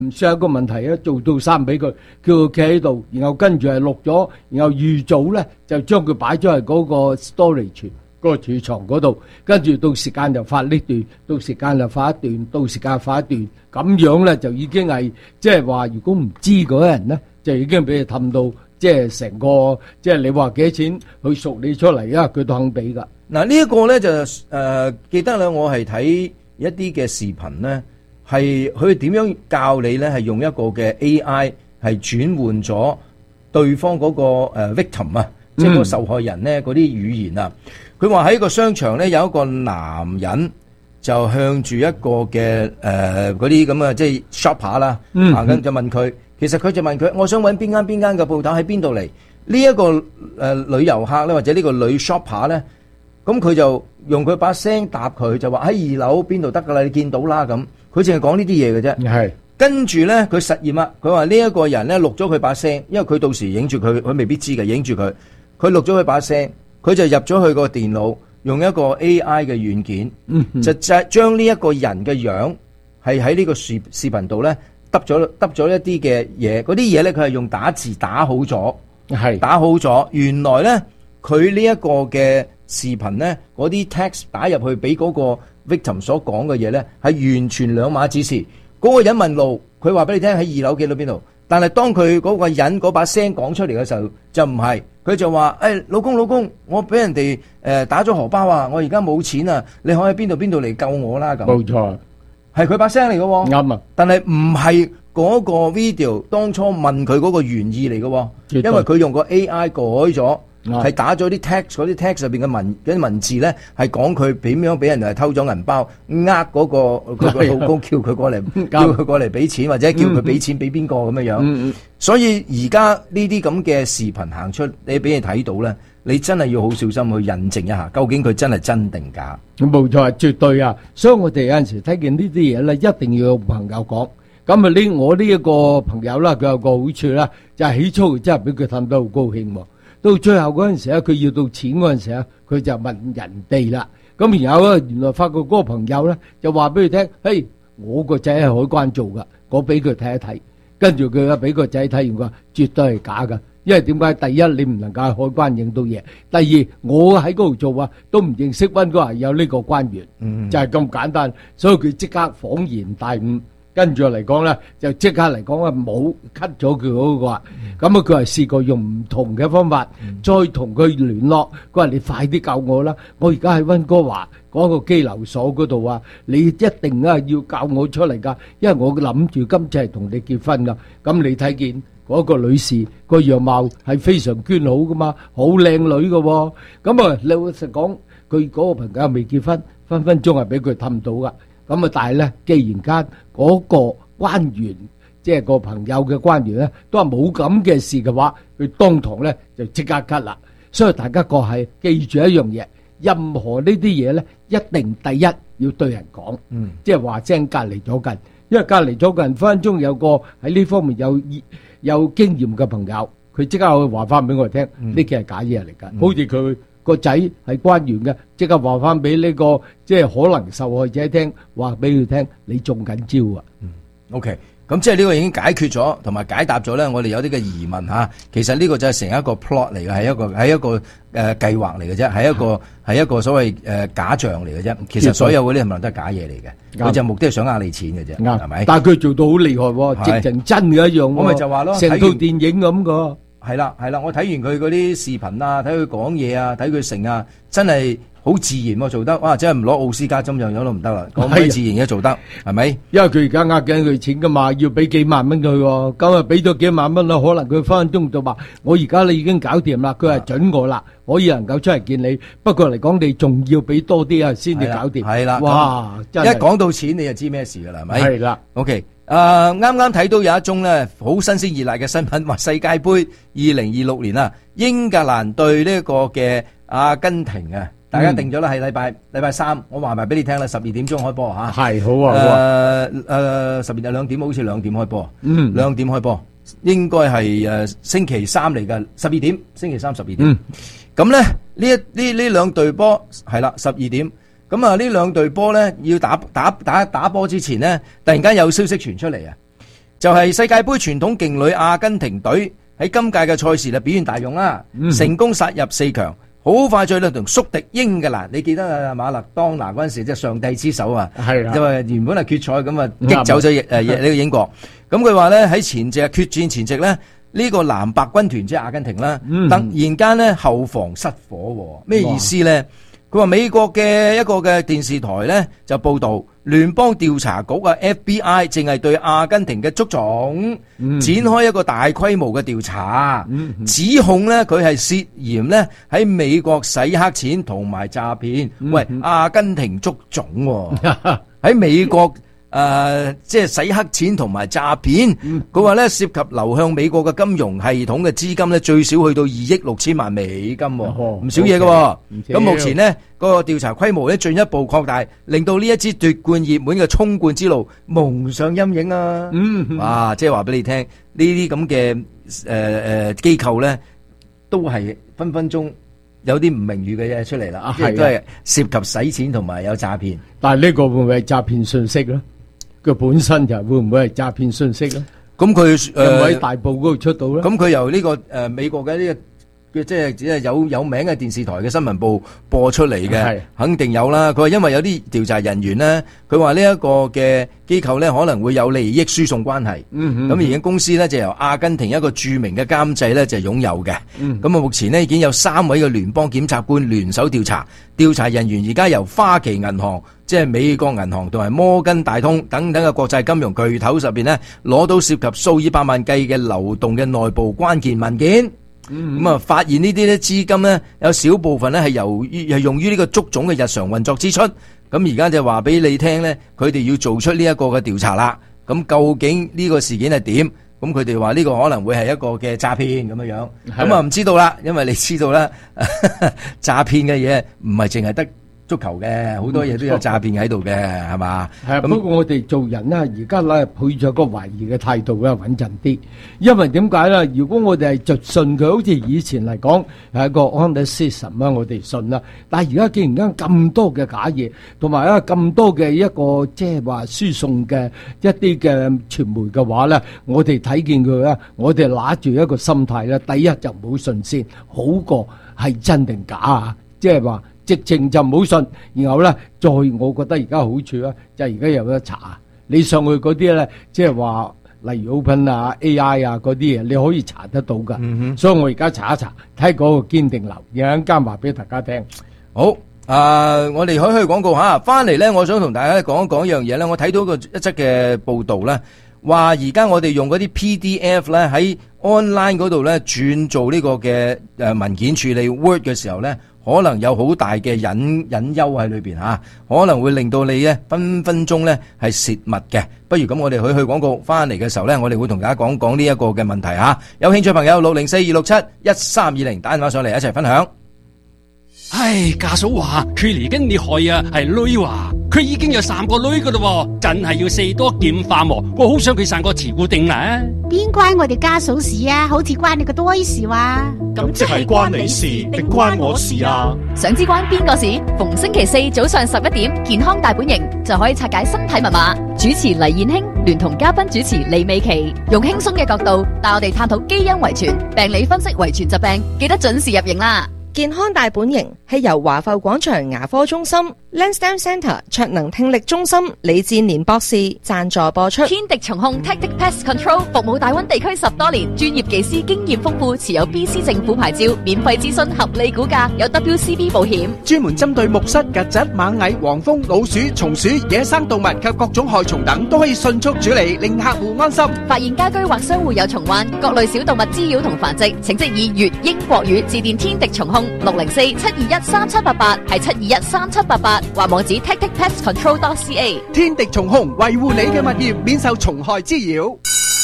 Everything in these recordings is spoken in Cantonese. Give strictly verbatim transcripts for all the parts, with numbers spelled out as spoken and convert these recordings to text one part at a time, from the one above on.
唔算一個問題啊，做到三俾佢，叫佢企喺度，然後跟住係錄咗，然後預早咧就將佢擺咗喺嗰個 storage 嗰個儲藏嗰度，跟住到時間就發呢段，到時間就發一段，到時間發一段，咁樣咧就已經係即係話，如果唔知嗰啲人咧，就已經俾佢氹到，即係成個即係你話幾多錢，佢贖你出嚟啊，佢都肯俾噶。 嗱呢一個咧就誒、呃、記得咧，我係睇一啲嘅視頻咧。係佢點樣教你咧？係用一個嘅 A I 係轉換咗對方嗰個誒 victim 啊，即係嗰個受害人咧嗰啲語言啊。佢話喺個商場咧有一個男人就向住一個嘅誒嗰啲咁啊，即係 shopper 啦，行緊就問佢。其實佢就問佢，我想揾邊間邊間嘅鋪頭喺邊度嚟？呢一個誒旅遊客咧，或者呢個女 shopper 咧，咁佢就用佢把聲答佢，就話喺二樓邊度得㗎啦，你見到啦咁。佢淨係講呢啲嘢嘅啫，係跟住咧佢實驗啦。佢話呢一個人咧錄咗佢把聲，因為佢到時影住佢，佢未必知嘅，影住佢。佢錄咗佢把聲，佢就入咗去個電腦，用一個 A I 嘅軟件，嗯、就就將呢一個人嘅樣係喺呢個視視頻度咧，揼咗揼咗一啲嘅嘢。嗰啲嘢咧佢係用打字打好咗，係打好咗。原來咧佢呢一個嘅視頻咧，嗰啲 text 打入去俾嗰個 victim 所講嘅嘢咧，係完全兩碼子事。嗰、那個人問路，佢話俾你聽喺二樓幾到邊度，但係當佢嗰個人嗰把聲講出嚟嘅時候，就唔係，佢就話：誒、哎，老公老公，我俾人哋誒、呃、打咗荷包啊，我而家冇錢啊，你可以喺邊度邊度嚟救我啦咁。冇錯，係佢把聲嚟嘅，啱啊。但係唔係嗰個 video 當初問佢嗰個原意嚟嘅，因為佢用個 A I 改咗。係打咗啲 text， 嗰啲 text 入邊嘅文啲文字咧，係講佢點樣俾人係偷咗銀包，呃嗰個佢個老公叫佢過嚟，叫佢過嚟俾錢，或者叫佢俾錢俾邊個咁樣樣。嗯嗯、所以而家呢啲咁嘅視頻行出，你俾你睇到咧，你真係要好小心去印證一下，究竟佢真係真定假。 冇錯，絕對啊！所以我哋有陣時睇見呢啲嘢咧，一定要有朋友講。咁啊，呢我呢一個朋友啦，佢有個好處啦，就係、是、起初真係俾佢氹得好高興。到最後嗰陣時咧，佢要到錢嗰陣時咧，佢就問人哋啦。咁然後咧，原來發覺嗰個朋友咧就話俾佢聽：嘿，我個仔係海關做噶，我俾佢睇一睇。跟住佢啊，俾個仔睇完，佢話絕對係假噶。因為點解？第一，你唔能夠喺海關影到嘢；第二，我喺嗰度做啊，都唔認識溫哥華有呢個關員，嗯、就係咁簡單。所以佢即刻恍然大悟。跟住嚟講咧，就即刻嚟講啊，冇 cut 咗佢嗰個。咁啊，佢係試過用唔同嘅方法，嗯、再同佢聯絡。佢話：你快啲救我啦！我而家喺溫哥華嗰個羈留所嗰度啊，你一定啊要救我出嚟㗎，因為我諗住今次係同你結婚㗎。咁你睇見嗰個女士個樣貌係非常娟好㗎嘛，好靚女㗎喎。咁啊，老實講，佢嗰個朋友未結婚，分分鐘係俾佢氹到㗎。咁啊，但係咧，既然間嗰個關員，即係個朋友嘅關員咧，都係冇咁嘅事嘅話，佢當堂咧就即刻 cut 啦。所以大家個係記住一樣嘢，任何呢啲嘢咧，一定第一要對人講，嗯，即係話聲隔離咗近，因為隔離咗近分分鐘有個喺呢方面有有經驗嘅朋友，佢即刻可以話翻俾我哋聽，呢件係假嘢嚟㗎，好似佢個仔係關員嘅，即刻話翻俾呢個即係可能受害者聽，話俾佢聽，你中緊招啊！ 嗯，OK，咁即係呢個已經解決咗，同埋解答咗咧，我哋有啲嘅疑問嚇。其實呢個就係成一個 plot 嚟嘅，係一個係一個誒、呃、計劃嚟嘅啫，係一個係、嗯、一個所謂誒、呃、假象嚟嘅啫。其實所有嗰啲係咪都係假嘢嚟嘅？佢就目的係想呃你錢嘅啫，係咪？ 但係佢做到好厲害，直情真嘅一樣。 我咪就話咯， 成套電影咁個。 係啦，係啦，我睇完佢嗰啲視頻啊，睇佢講嘢啊，睇佢成啊，真係好自然喎，做得哇！真係唔攞奧斯卡金像獎都唔得啦，咁鬼自然嘅做得，係咪？因為佢而家呃緊佢錢噶嘛，要俾幾萬蚊佢喎，咁啊俾咗幾萬蚊啦，可能佢分分鐘就話：我而家你已經搞掂啦，佢係準我啦，可以能夠出嚟見你。不過嚟講，你仲要俾多啲啊，先至搞掂。係啦，哇！一講到錢，你就知咩事噶啦，係咪？係啦 ，OK。誒，啱啱睇到有一宗咧好新鮮熱辣嘅新聞，話世界盃二零二六年啊，英格蘭對呢個嘅阿根廷啊，大家定咗啦，係禮拜禮拜三，我話埋俾你聽啦，十二點鐘開波吓，係好啊，誒誒，十二日兩點，好似兩點開波，嗯，兩點開波，應該係誒星期三嚟嘅，十二點，星期三十二點，嗯，咁咧呢一呢呢兩隊波係啦，十二點。咁啊，呢兩隊波咧要打打打打波之前咧，突然間有消息傳出嚟啊！ 就係世界盃傳統勁旅阿根廷隊喺今屆嘅賽事就表現大勇啦， 嗯成功殺入四強。好快脆咧，同宿敵英格蘭，你記得啊馬勒當拿嗰陣時即係上帝之手啊， 係啦因為原本係決賽咁啊，擊走咗誒呢個英國。咁佢話咧喺前夕決戰前夕咧，呢個藍白軍團即係阿根廷啦， 嗯突然間咧後防失火，咩意思咧？佢話美國嘅一個嘅電視台咧就報導，聯邦調查局啊 F B I 正係對阿根廷嘅足總展開一個大規模嘅調查， 嗯嗯指控咧佢係涉嫌咧喺美國洗黑錢同埋詐騙。 嗯喂，阿根廷足總喎喺美國。誒、呃，即係洗黑錢同埋詐騙。佢話咧涉及流向美國嘅金融系統嘅資金咧，最少去到二億六千萬美金，唔、哦、少嘢嘅。咁、okay, 目前呢、嗰個調查規模咧進一步擴大，令到呢一支奪冠熱門嘅衝冠之路蒙上陰影啊！嗯，哇，即係話俾你聽，呢啲咁嘅誒誒機構咧，都係分分鐘有啲唔名譽嘅嘢出嚟啦，亦都係涉及洗錢同埋有詐騙。 但係呢個會唔會係詐騙信息咧？佢本身就會唔會係詐騙信息咧？ 咁佢誒喺大埔嗰度出到咧？ 咁佢由呢個誒美國嘅呢個嘅即係只係有有名嘅電視台嘅新聞部播出嚟嘅，肯定有啦。佢話因為有啲調查人員咧，佢話呢一個嘅機構咧可能會有利益輸送關係。嗯嗯。咁而家公司咧就由阿根廷一個著名嘅監製咧就擁有嘅。嗯。咁啊，目前咧已經有三位嘅聯邦檢察官聯手調查，調查人員而家由花旗銀行。即係美國銀行同埋摩根大通等等嘅國際金融巨頭入邊呢，攞到涉及數以百萬計嘅流動嘅內部關鍵文件。咁、嗯、啊，發現呢啲咧資金呢，有少部分呢係由於係用於呢個足總嘅日常運作支出。咁而家就話俾你聽呢，佢哋要做出呢一個嘅調查啦。咁究竟呢個事件係點？咁佢哋話呢個可能會係一個嘅詐騙咁樣樣。咁啊唔知道啦，因為你知道啦，詐騙嘅嘢唔係淨係得足球嘅，好多嘢都有詐騙喺度嘅，係嘛？ 係啊，不過我哋做人咧，而家咧抱咗個懷疑嘅態度咧，穩陣啲。因為點解咧？如果我哋係就信佢，好似以前嚟講係一個 honest system 啊，我哋信啦。但係而家既然間咁多嘅假嘢，同埋咧咁多嘅一個即係話輸送嘅一啲嘅傳媒嘅話咧，我哋睇見佢咧，我哋揦住一個心態咧，第一就唔好信先，好過係真定假啊！即係話。直情就唔好信，然後咧，再我覺得而家好處咧，就係而家有得查。你上去嗰啲咧，即係話例如 Open 啊、A I 啊嗰啲嘢，你可以查得到噶。嗯、所以我而家查一查，睇嗰個堅定流，有一間話俾大家聽。 好，啊、呃，我哋可以去廣告吓，翻嚟咧，我想同大家講一講一樣嘢咧。我睇到個一則嘅報道咧，話而家我哋用嗰啲 P D F 咧喺 online 嗰度咧轉做呢個嘅誒文件處理 Word 嘅時候咧。可能有好大嘅隱隱憂喺裏邊吓，可能會令到你咧分分鐘咧係泄密嘅。不如咁，我哋去去廣告，翻嚟嘅時候咧，我哋會同大家講講呢一個嘅問題吓。有興趣朋友六零四二六七一三二零打電話上嚟一齊分享。 唉，家嫂話佢嚟緊你害啊，係女話佢已經有三個女噶啦，真係要四多劍化喎。我好想佢生個慈固定啦。 邊關我哋家嫂事啊？好似關你個多事話。 咁即係關你事定關我事啊？ 想知關邊個事？逢星期四早上十一點，健康大本營就可以拆解身體密碼。主持黎燕卿聯同嘉賓主持李美琪，用輕鬆嘅角度帶我哋探討基因遺傳、病理分析遺傳疾病，記得準時入營啦。 健康大本營係由華埠廣場牙科中心 Lansdowne Centre 卓能聽力中心李志年博士贊助播出。 天敵蟲控 Tactic Pest Control 服務大灣地區十多年，專業技師經驗豐富，持有 B C 政府牌照，免費諮詢，合理估價，有 W C B 保險， 專門針對木虱、曱甴、螞蟻、黃蜂、老鼠、松鼠、野生動物及各種害蟲等，都可以迅速處理，令客戶安心。 發現家居或商戶有蟲患，各類小動物滋擾同繁殖，請即以粵英國語致電天敵蟲控六零四七二一三七八八，係七二一三七八八，或網址 tactic pest control dot c a。 天敵蟲控維護你嘅物業免受蟲害滋擾。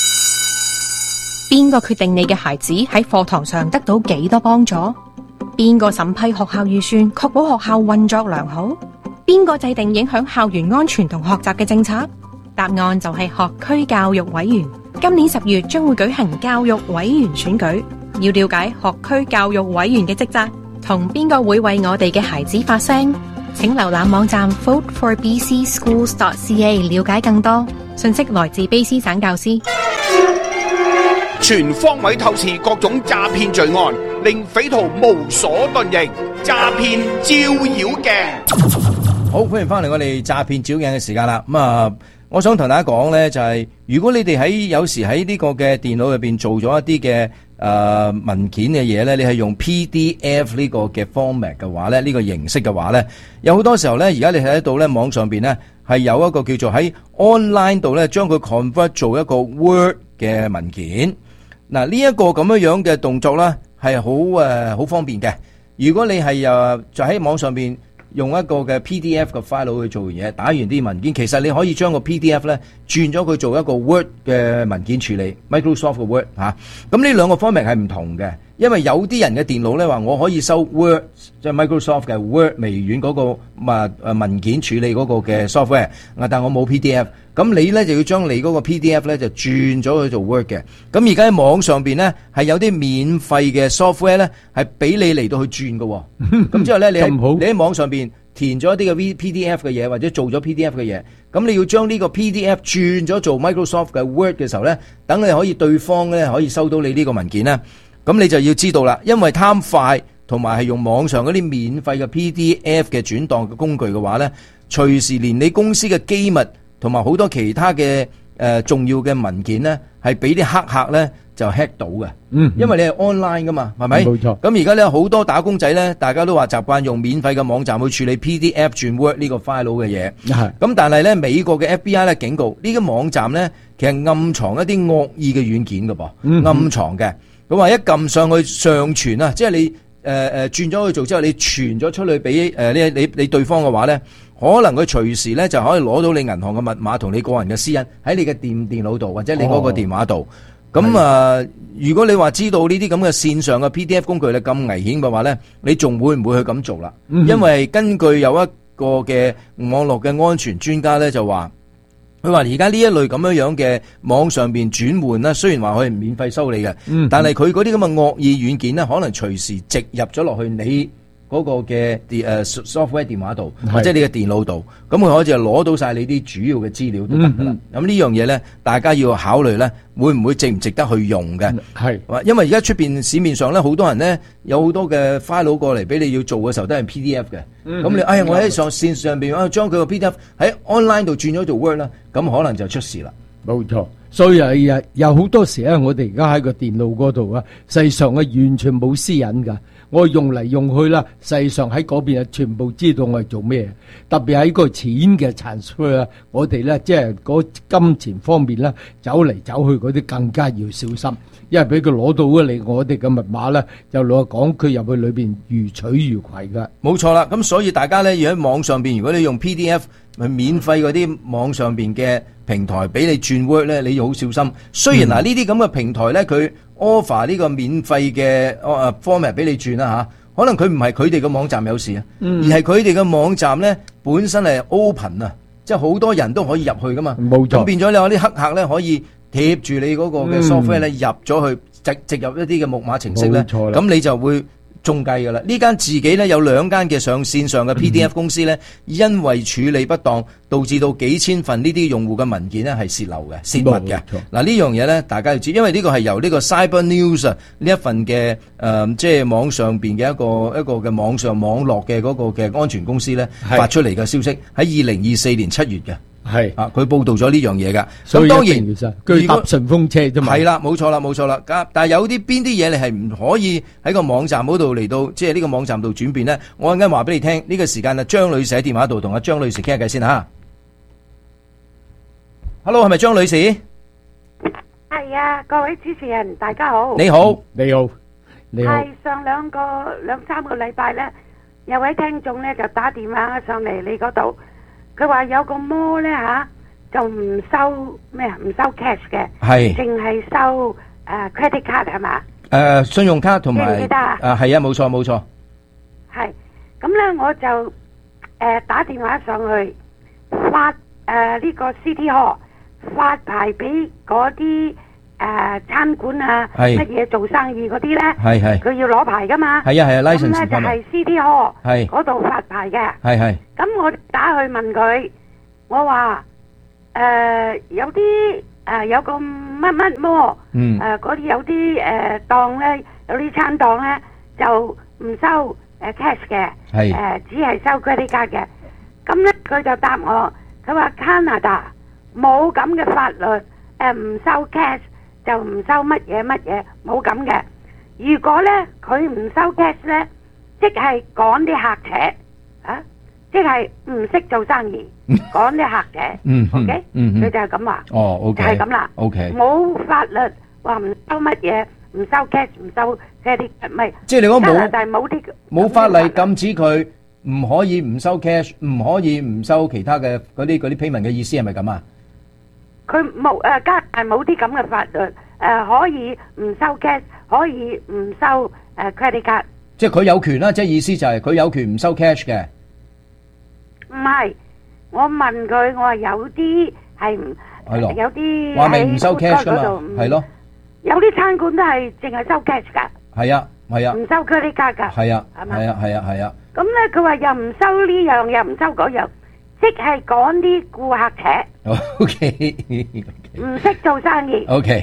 邊個決定你嘅孩子喺課堂上得到幾多幫助？邊個審批學校預算，確保學校運作良好？邊個制定影響校園安全同學習嘅政策？答案就係學區教育委員。今年十月將會舉行教育委員選舉。要了解學區教育委員嘅職責，同邊個會為我哋嘅孩子發聲，請瀏覽網站 vote for b c schools dot c a 了解更多。 信息來自卑斯省教師。 全方位透視各種詐騙罪案，令匪徒無所遁形。詐騙照妖鏡。 好，歡迎翻嚟我哋詐騙照鏡嘅時間啦。咁啊，我想同大家講咧，就係、是、如果你哋喺有時喺呢個嘅電腦入邊做咗一啲嘅誒文件嘅嘢咧，你係用 P D F 呢個嘅 format 嘅話咧，呢、這個形式嘅話咧，有好多時候咧，而家你睇得到咧，網上邊咧係有一個叫做喺 online 度咧，將佢 convert 做一個 Word 嘅文件。嗱，呢一個咁樣樣嘅動作咧，係好誒好方便嘅。如果你係誒就喺網上邊用一個嘅 P D F 嘅 file 去做完嘢，打完啲文件，其實你可以將個 P D F 咧轉咗佢做一個 Word 嘅文件處理 ，Microsoft 嘅 Word 嚇。咁呢兩個方面係唔同嘅，因為有啲人嘅電腦咧話我可以收 Word，即係 Microsoft 嘅 Word 微軟嗰個啊誒文件處理嗰個嘅 software，啊，但我冇 P D F。咁你咧就要將你嗰個 P D F 咧就轉咗去做 Word 嘅。咁而家喺網上邊咧係有啲免費嘅 software 咧係俾你嚟到去轉嘅。咁之後咧你喺你喺網上邊填咗一啲嘅 P D F 嘅嘢，或者做咗 P D F 嘅嘢，咁你要將呢個 P D F 轉咗做 Microsoft 嘅 Word 嘅時候咧，等你可以對方咧可以收到你呢個文件咧，咁你就要知道啦，因為貪快同埋係用網上嗰啲免費嘅 P D F 嘅轉檔嘅工具嘅話咧，隨時連你公司嘅機密同埋好多其他嘅誒、呃、重要嘅文件咧，係俾啲黑客咧就 hack 到嘅。嗯，因為你係 online 噶嘛，係咪？冇錯。咁而家咧好多打工仔咧，大家都話習慣用免費嘅網站去處理 P D F 轉 Word 呢個 file 嘅嘢。係。咁但係咧，美國嘅 F B I 咧警告呢啲網站咧，其實暗藏一啲惡意嘅軟件㗎噃，嗯、暗藏嘅。佢話一撳上去上傳啊，即係你誒誒、呃、轉咗去做之後，你傳咗出去俾誒呢你你對方嘅話咧。可能佢隨時咧就可以攞到你銀行嘅密碼同你個人嘅私隱喺你嘅電電腦度或者你嗰個電話度。咁、哦、啊，如果你話知道呢啲咁嘅線上嘅 P D F 工具咧咁危險嘅話咧，你仲會唔會去咁做啦？嗯、因為根據有一個嘅網絡嘅安全專家咧就話，佢話而家呢一類咁樣樣嘅網上邊轉換咧，雖然話佢係免費收你嘅，嗯、但係佢嗰啲咁嘅惡意軟件咧，可能隨時植入咗落去你嗰個嘅電誒 software 電話度，或者你嘅電腦度，咁佢可以就攞到晒你啲主要嘅資料都得噶啦。咁呢樣嘢咧，大家要考慮咧，會唔會值唔值得去用嘅？係，因為而家出邊市面上咧，好多人咧有好多嘅 file 過嚟俾你要做嘅時候都係 P D F 嘅。咁、嗯、你哎呀，我喺上線上邊啊，將佢個 P D F 喺 online 度轉咗做 Word 啦，咁可能就出事啦。冇錯，所以係有好多時咧，我哋而家喺個電腦嗰度啊，實際上係完全冇私隱噶。我用嚟用去啦，實際上喺嗰邊啊，全部知道我係做咩。特別喺個錢嘅transfer啊，我哋咧即係嗰金錢方面咧，走嚟走去嗰啲更加要小心，因為俾佢攞到咗你我哋嘅密碼咧，就攞講佢入去裏邊如取如攜噶。冇錯啦，咁所以大家咧要喺網上邊，如果你用 P D F 係免費嗰啲網上邊嘅平台俾你轉 Word 咧，你要好小心。雖然嗱呢啲咁嘅平台咧，佢offer 呢個免費嘅誒 format 俾你轉啦嚇，可能佢唔係佢哋嘅網站有事啊，嗯、而係佢哋嘅網站咧本身係 open 啊，即係好多人都可以入去噶嘛。冇錯，咁變咗你有啲黑客咧可以貼住你嗰個嘅 software 咧入咗去，直直入一啲嘅木馬程式咧，咁你就會中計噶啦！呢間自己咧有兩間嘅上線上嘅 P D F 公司咧，嗯、因為處理不當，導致到幾千份呢啲用戶嘅文件咧係洩漏嘅、洩密嘅。嗱呢樣嘢咧，大家要知，因為呢個係由呢個 Cyber News 啊呢一份嘅誒、呃，即係網上邊嘅一個一個嘅網上網絡嘅嗰個嘅安全公司咧發出嚟嘅消息，喺二零二四年七月嘅。係啊，佢報道咗呢樣嘢噶，咁當然佢搭順風車啫嘛。係啦，冇錯啦，冇錯啦。但係有啲邊啲嘢你係唔可以喺個網站嗰度嚟到，即係呢個網站度轉變咧。我陣間話俾你聽，呢、這個時間啊，張女士喺電話度同阿張女士傾下偈先吓。Hello， 係咪張女士？ 係啊，各位主持人大家好。 你好，你好，你好。 係上兩個兩三個禮拜咧，有位聽眾咧就打電話上嚟你嗰度。佢話有個摩咧吓，就唔收咩啊？唔收 cash 嘅，係淨係收誒 credit card 係嘛？ 誒，信用卡同埋， 記唔記得啊？ 啊，係啊，冇錯冇錯。 係咁咧，我就誒打電話上去發誒呢個 City Hall 發牌俾嗰啲誒餐館啊，乜嘢做生意嗰啲咧，係係，佢要攞牌噶嘛？係啊係啊 license 咁咧就係 City Hall 係嗰度發牌嘅，係係。咁我打去問佢，我話誒誒有啲誒有個乜乜摩， 嗯誒嗰啲有啲誒檔咧，有啲餐檔咧就唔收誒 cash 嘅， 係誒只係收 credit card 嘅。咁咧佢就答我，佢話 Canada 冇咁嘅法律，誒唔收 cash 就唔收乜嘢乜嘢，冇咁嘅。如果咧佢唔收 cash 咧，即係趕啲客扯啊！即係唔識做生意，趕啲客嘅嗯嗯 ，OK， 嗯嗯佢就係咁話， 哦，OK， 就係咁啦 ，OK， 冇法律話唔收乜嘢，唔收 cash，唔收 credit，唔係， 即係你講冇但係冇啲冇法例禁止佢唔可以唔收 cash，唔可以唔收其他嘅嗰啲嗰啲 payment 嘅意思係咪咁啊？ 佢冇誒加係冇啲咁嘅法律，誒可以唔收 cash，可以唔收誒 credit card， 即係佢有權啦，即係意思就係佢有權唔收 cash 嘅。 唔係，我問佢，我話有啲係唔係咯， 有啲話明唔收 cash 噶嘛嗰度， 係咯， 有啲餐館都係淨係收 cash 㗎， 係啊，係啊， 唔收 credit card 㗎， 係啊， 係咪係啊，係啊，係啊， 咁咧，佢話又唔收呢樣，又唔收嗰樣，即係趕啲顧客扯， OK， 唔識做生意 OK，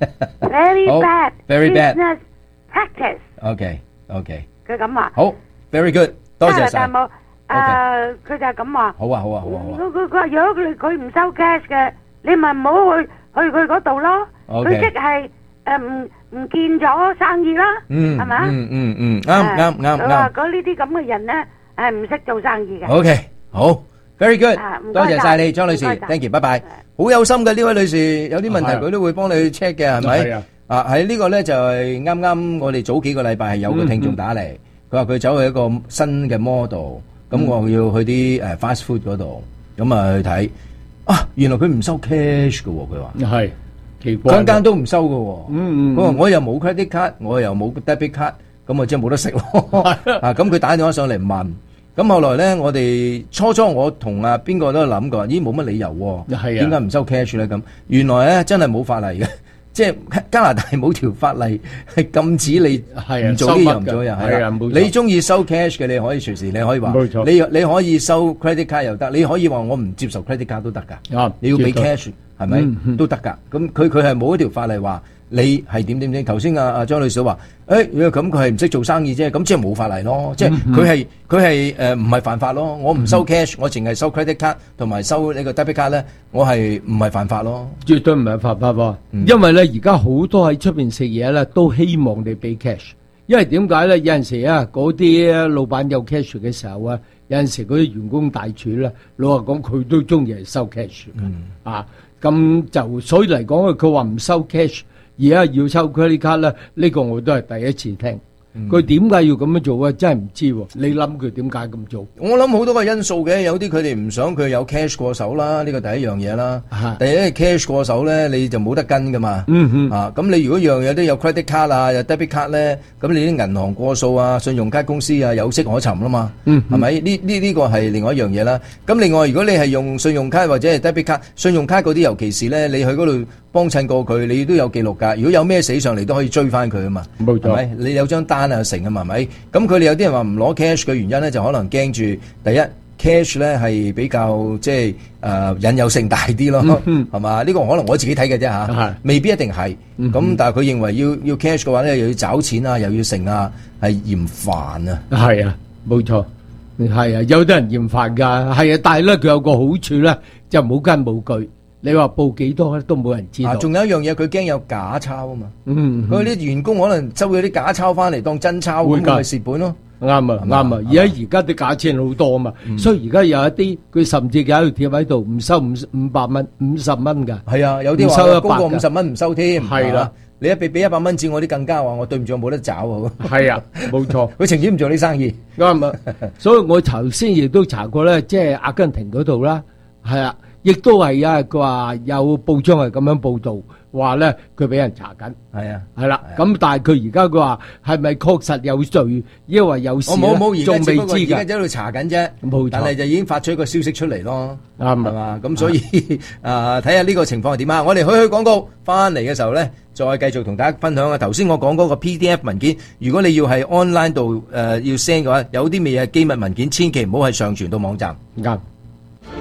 ，very 好 bad very bad business practice。 OK OK， 佢咁話。 好 very good，多謝晒。 但係冇誒，佢就係咁話。 好啊好啊好啊好啊。 佢佢佢話如果佢佢唔收 cash 嘅，你咪唔好去去佢嗰度咯。 OK 佢即係誒唔唔見咗生意啦， 嗯係咪啊？ 嗯嗯嗯，啱啱啱佢話啱。 嗰呢啲咁嘅人咧，係唔識做生意嘅。 OK，好 very good， 啊唔該多謝晒晒你張女士唔該晒 ，thank you，拜拜。好有心嘅呢位女士，有啲問題係啊佢都會幫你去 check 嘅，係咪係啊？ 啊，喺呢個咧就係啱啱我哋早幾個禮拜係有個聽眾打嚟，佢話佢走去一個新嘅 model，咁我要去啲誒 fast food 嗰度，咁啊去睇，啊原來佢唔收 cash 嘅喎，佢話係奇怪， 間間都唔收嘅喎， 嗯嗯佢話我又冇 credit card，我又冇 debit card，咁啊即係冇得食咯，啊咁佢打電話上嚟問。咁後來咧，我哋初初我同啊邊個都有諗過，咦冇乜理由喎， 係啊點解唔收 cash 咧？咁原來咧真係冇法例嘅，即係加拿大冇條法例係禁止你係啊唔做呢樣收乜㗎唔做嗰樣， 係啊冇錯你中意收 cash 嘅，你可以隨時你可以話， 冇錯你你可以收 credit card 又得，你可以話我唔接受 credit card 都得㗎， 啊你要俾絕對 cash 係咪嗯嗯都得㗎？咁佢佢係冇一條法例話。你係點點點？頭先阿阿張女士話，誒，如果咁佢係唔識做生意啫，咁即係冇法例咯。即係佢係佢係誒唔係犯法咯。我唔收 cash，我淨係收 credit card 同埋收呢個 debit card 咧，我係唔係犯法咯？ 絕對唔係犯法喎，因為咧而家好多喺出邊食嘢咧都希望你俾 cash，因為點解咧？有陣時啊，嗰啲老闆有 cash 嘅時候啊，有陣時嗰啲員工大廚咧，老實講佢都中意係收 cash 嘅，啊，咁就所以嚟講，佢話唔收 cash。而家要收 credit card 咧，呢個我都係第一次聽。佢點解要咁樣做啊？真係唔知喎。你諗佢點解咁做？ 我諗好多個因素嘅，有啲佢哋唔想佢有 cash 過手啦，呢個第一樣嘢啦。第一 cash 過手咧，你就冇得跟噶嘛。 嗯嗯。 啊，咁你如果樣嘢都有 credit card 啊，有 debit card 咧，咁你啲銀行過數啊、信用卡公司啊有跡可尋啦嘛。 嗯。 係咪？呢呢呢個係另外一樣嘢啦。咁另外，如果你係用信用卡或者係 debit card，信用卡嗰啲尤其是咧，你去嗰度幫襯過佢，你都有記錄㗎。如果有咩死上嚟，都可以追翻佢啊嘛。 冇錯。 係咪？你有張單啊成啊嘛，係咪？咁佢哋有啲人話唔攞 cash 嘅原因咧，就可能驚住第一 cash 咧係比較即係誒引誘性大啲咯，係嘛？呢個可能我自己睇嘅啫嚇，未必一定係。咁但係佢認為要要 cash 嘅話咧，又要找錢啊，又要剩啊，係嫌煩啊。 係啊，冇錯，係啊，有啲人嫌煩㗎，係啊，但係咧佢有個好處咧，就冇根冇據。你話報幾多咧，都冇人知道。 仲有一樣嘢，佢驚有假鈔啊嘛。 嗯， 佢啲員工可能收咗啲假鈔翻嚟當真鈔，咁佢咪蝕本咯。 啱啊，啱啊！而家而家啲假錢好多啊嘛，所以而家有一啲佢甚至有一條貼喺度，唔收五五百蚊、五十蚊㗎。 係啊，有啲話高過五十蚊唔收添。 係啦， 你一俾俾一百蚊紙，我啲更加話我對唔住，我冇得找喎。 係啊，冇錯， 佢情願唔做呢生意。 啱啊，所以我頭先亦都查過咧，即係阿根廷嗰度啦，係啊。亦都係啊！佢話有報章係咁樣報導，話咧佢俾人查緊。 係啊， 係啦。咁但係佢而家佢話係咪確實有罪，因為有事咧，仲未知㗎。 而家喺度查緊啫， 冇錯。 但係就已經發出一個消息出嚟咯。 啱啊， 係嘛？咁所以啊，睇下呢個情況係點啊！我哋去去廣告，翻嚟嘅時候咧，再繼續同大家分享啊。頭先我講嗰個 P D F 文件，如果你要喺 online 度誒要 send 嘅話，有啲未係機密文件，千祈唔好係上傳到網站。 啱。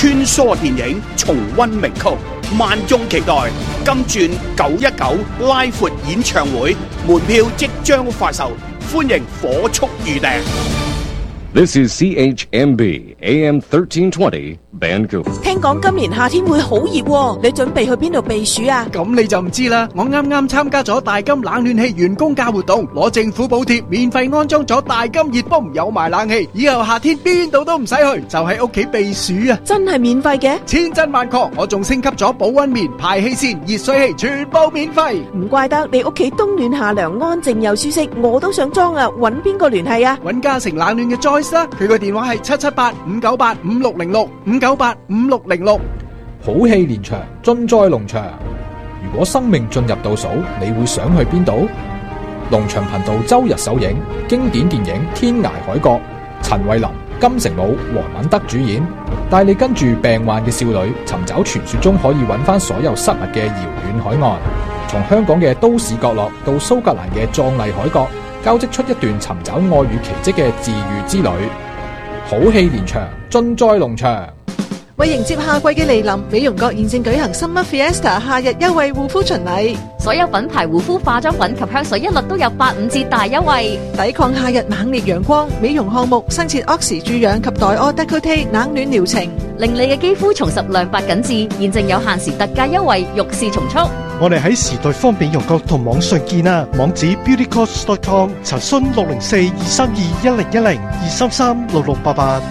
穿梭電影，重溫名曲，萬眾期待金鑽九一九拉闊演唱會，門票即將發售，歡迎火速預訂。 This is C H M B A M thirteen twenty Vancouver。 聽講今年夏天會好熱喎，你準備去邊度避暑啊？ 咁你就唔知啦，我啱啱參加咗大金冷暖氣員工價活動，攞政府補貼，免費安裝咗大金熱泵，有埋冷氣，以後夏天邊度都唔使去，就喺屋企避暑啊！ 真係免費嘅？ 千真萬確，我仲升級咗保溫棉、排氣扇、熱水器，全部免費。 唔怪得你屋企冬暖夏涼，安靜又舒適，我都想裝啊！搵邊個聯繫啊？ 搵嘉誠冷暖嘅 Joyce 啦，佢個電話係七七八五九八五六零六五九八五六零六。 好戲連場，盡在龍翔。如果生命進入倒數，你會想去邊度？龍翔頻道周日首映經典電影《天涯海角》，陳慧琳、金城武、黃敏德主演，帶你跟住病患嘅少女尋找傳說中可以揾翻所有失物嘅遙遠海岸。從香港嘅都市角落到蘇格蘭嘅壯麗海角，交織出一段尋找愛與奇蹟嘅治癒之旅。好戲連場，盡在龍翔。 為迎接夏季嘅嚟臨，美容閣現正舉行 Summer Fiesta 夏日優惠護膚巡禮， 所有品牌護膚化妝品及香水一律都有八五折大優惠， 抵抗夏日猛烈陽光。美容項目新設 Oxy 注氧及黛柯 Décolleté 冷暖療程， 令你嘅肌膚重拾亮白緊緻。現正有限時特價優惠，欲試從速。 我哋喺時代方美容閣同網上見啊，網址 beauty cost dot com， 查詢六零四二三二一零一零二三三六六八八。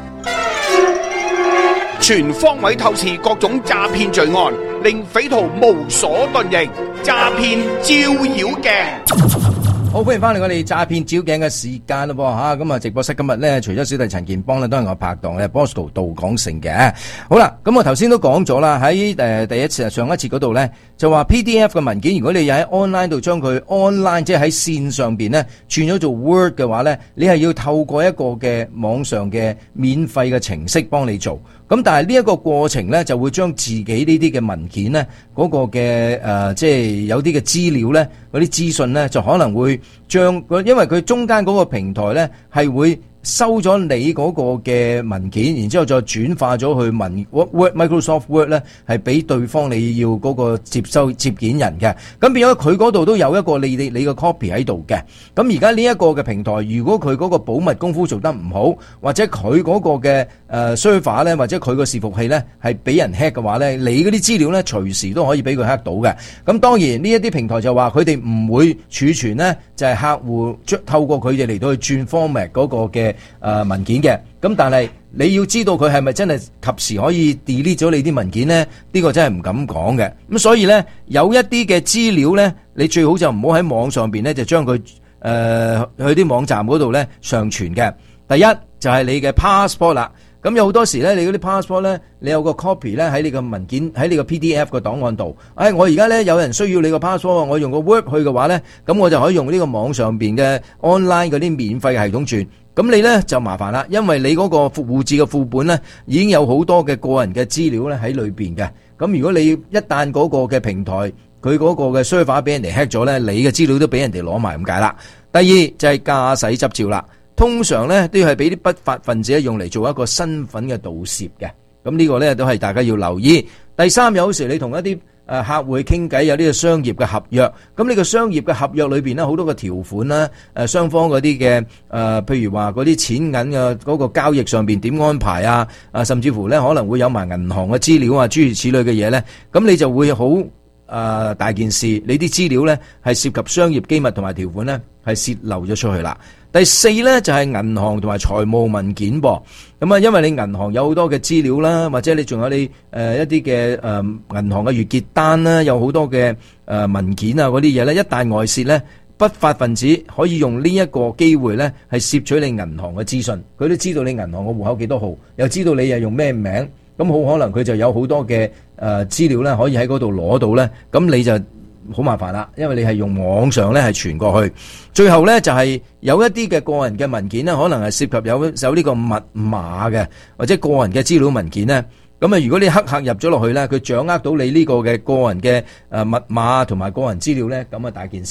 全方位透視各種詐騙罪案，令匪徒無所遁形。詐騙照妖鏡。 好，歡迎翻嚟我哋詐騙照鏡嘅時間咯噃吓，咁啊直播室今日咧，除咗小弟陳健邦咧，都係我拍檔咧 Bosco 杜廣成嘅。好啦，咁我頭先都講咗啦，喺誒第一次上一次嗰度咧，就話 P D F 嘅文件，如果你又喺 online 度將佢 online 即係喺線上邊咧轉咗做 Word 嘅話咧，你係要透過一個嘅網上嘅免費嘅程式幫你做。咁但係呢一個過程咧，就會將自己呢啲嘅文件咧，嗰、那個嘅誒、呃，即係有啲嘅資料咧，嗰啲資訊咧，就可能會將，因為佢中間嗰個平台咧係會收咗你嗰個嘅文件，然之後再轉化咗去文 Word Microsoft Word 咧，係俾對方你要嗰個接收接件人嘅。咁變咗佢嗰度都有一個你你你個 copy 喺度嘅。咁而家呢一個嘅平台，如果佢嗰個保密功夫做得唔好，或者佢嗰個嘅誒 server 咧，或者佢個伺服器咧係俾人 hack 嘅話咧，你嗰啲資料咧隨時都可以俾佢 hack 到嘅。咁當然呢一啲平台就話佢哋唔會儲存咧，就係客戶將透過佢哋嚟到去轉 format 嗰個嘅。誒、呃、文件嘅，咁但係你要知道佢係咪真係及時可以 delete 咗你啲文件呢？呢、呢個真係唔敢講嘅。咁所以呢，有一啲嘅資料呢，你最好就唔好喺網上邊呢，就將佢誒去啲網站嗰度呢上傳嘅。第一就係、是、你嘅 passport 啦。咁有好多時咧，你嗰啲 passport 咧，你有個 copy 咧喺你個文件喺你個 P D F 個檔案度。哎，我而家咧有人需要你個 passport，我用個 Word 去嘅話咧，咁我就可以用呢個網上邊嘅 online 嗰啲免費嘅系統轉。咁你咧就麻煩啦，因為你嗰個護照嘅副本咧已經有好多嘅個人嘅資料咧喺裏邊嘅。咁如果你一旦嗰個嘅平台佢嗰個嘅 server 俾人哋 hack 咗咧，你嘅資料都俾人哋攞埋咁解啦。第二就係駕駛執照啦。通常咧都要係俾啲不法分子用嚟做一個身份嘅盜竊嘅，咁呢個咧都係大家要留意。第三，有時你同一啲誒客戶傾偈，有呢個商業嘅合約，咁呢個商業嘅合約裏邊咧好多個條款啦，誒雙方嗰啲嘅誒，譬如話嗰啲錢銀嘅嗰個交易上邊點安排啊，啊甚至乎咧可能會有埋銀行嘅資料啊，諸如此類嘅嘢咧，咁你就會好誒、呃、大件事，你啲資料咧係涉及商業機密同埋條款咧係洩漏咗出去啦。第四咧就係銀行同埋財務文件噃，咁啊，因為你銀行有好多嘅資料啦，或者你仲有你誒一啲嘅誒銀行嘅月結單啦，有好多嘅誒文件啊嗰啲嘢咧，一旦外泄咧，不法分子可以用呢一個機會咧係竊取你銀行嘅資訊，佢都知道你銀行嘅戶口幾多號，又知道你係用咩名，咁好可能佢就有好多嘅誒資料咧可以喺嗰度攞到咧，咁你就好麻煩啦，因為你係用網上咧係傳過去，最後咧就係有一啲嘅個人嘅文件咧，可能係涉及有有呢個密碼嘅，或者個人嘅資料文件咧。咁啊，如果你黑客入咗落去咧，佢掌握到你呢個嘅個人嘅誒密碼同埋個人資料咧，咁啊大件事啦。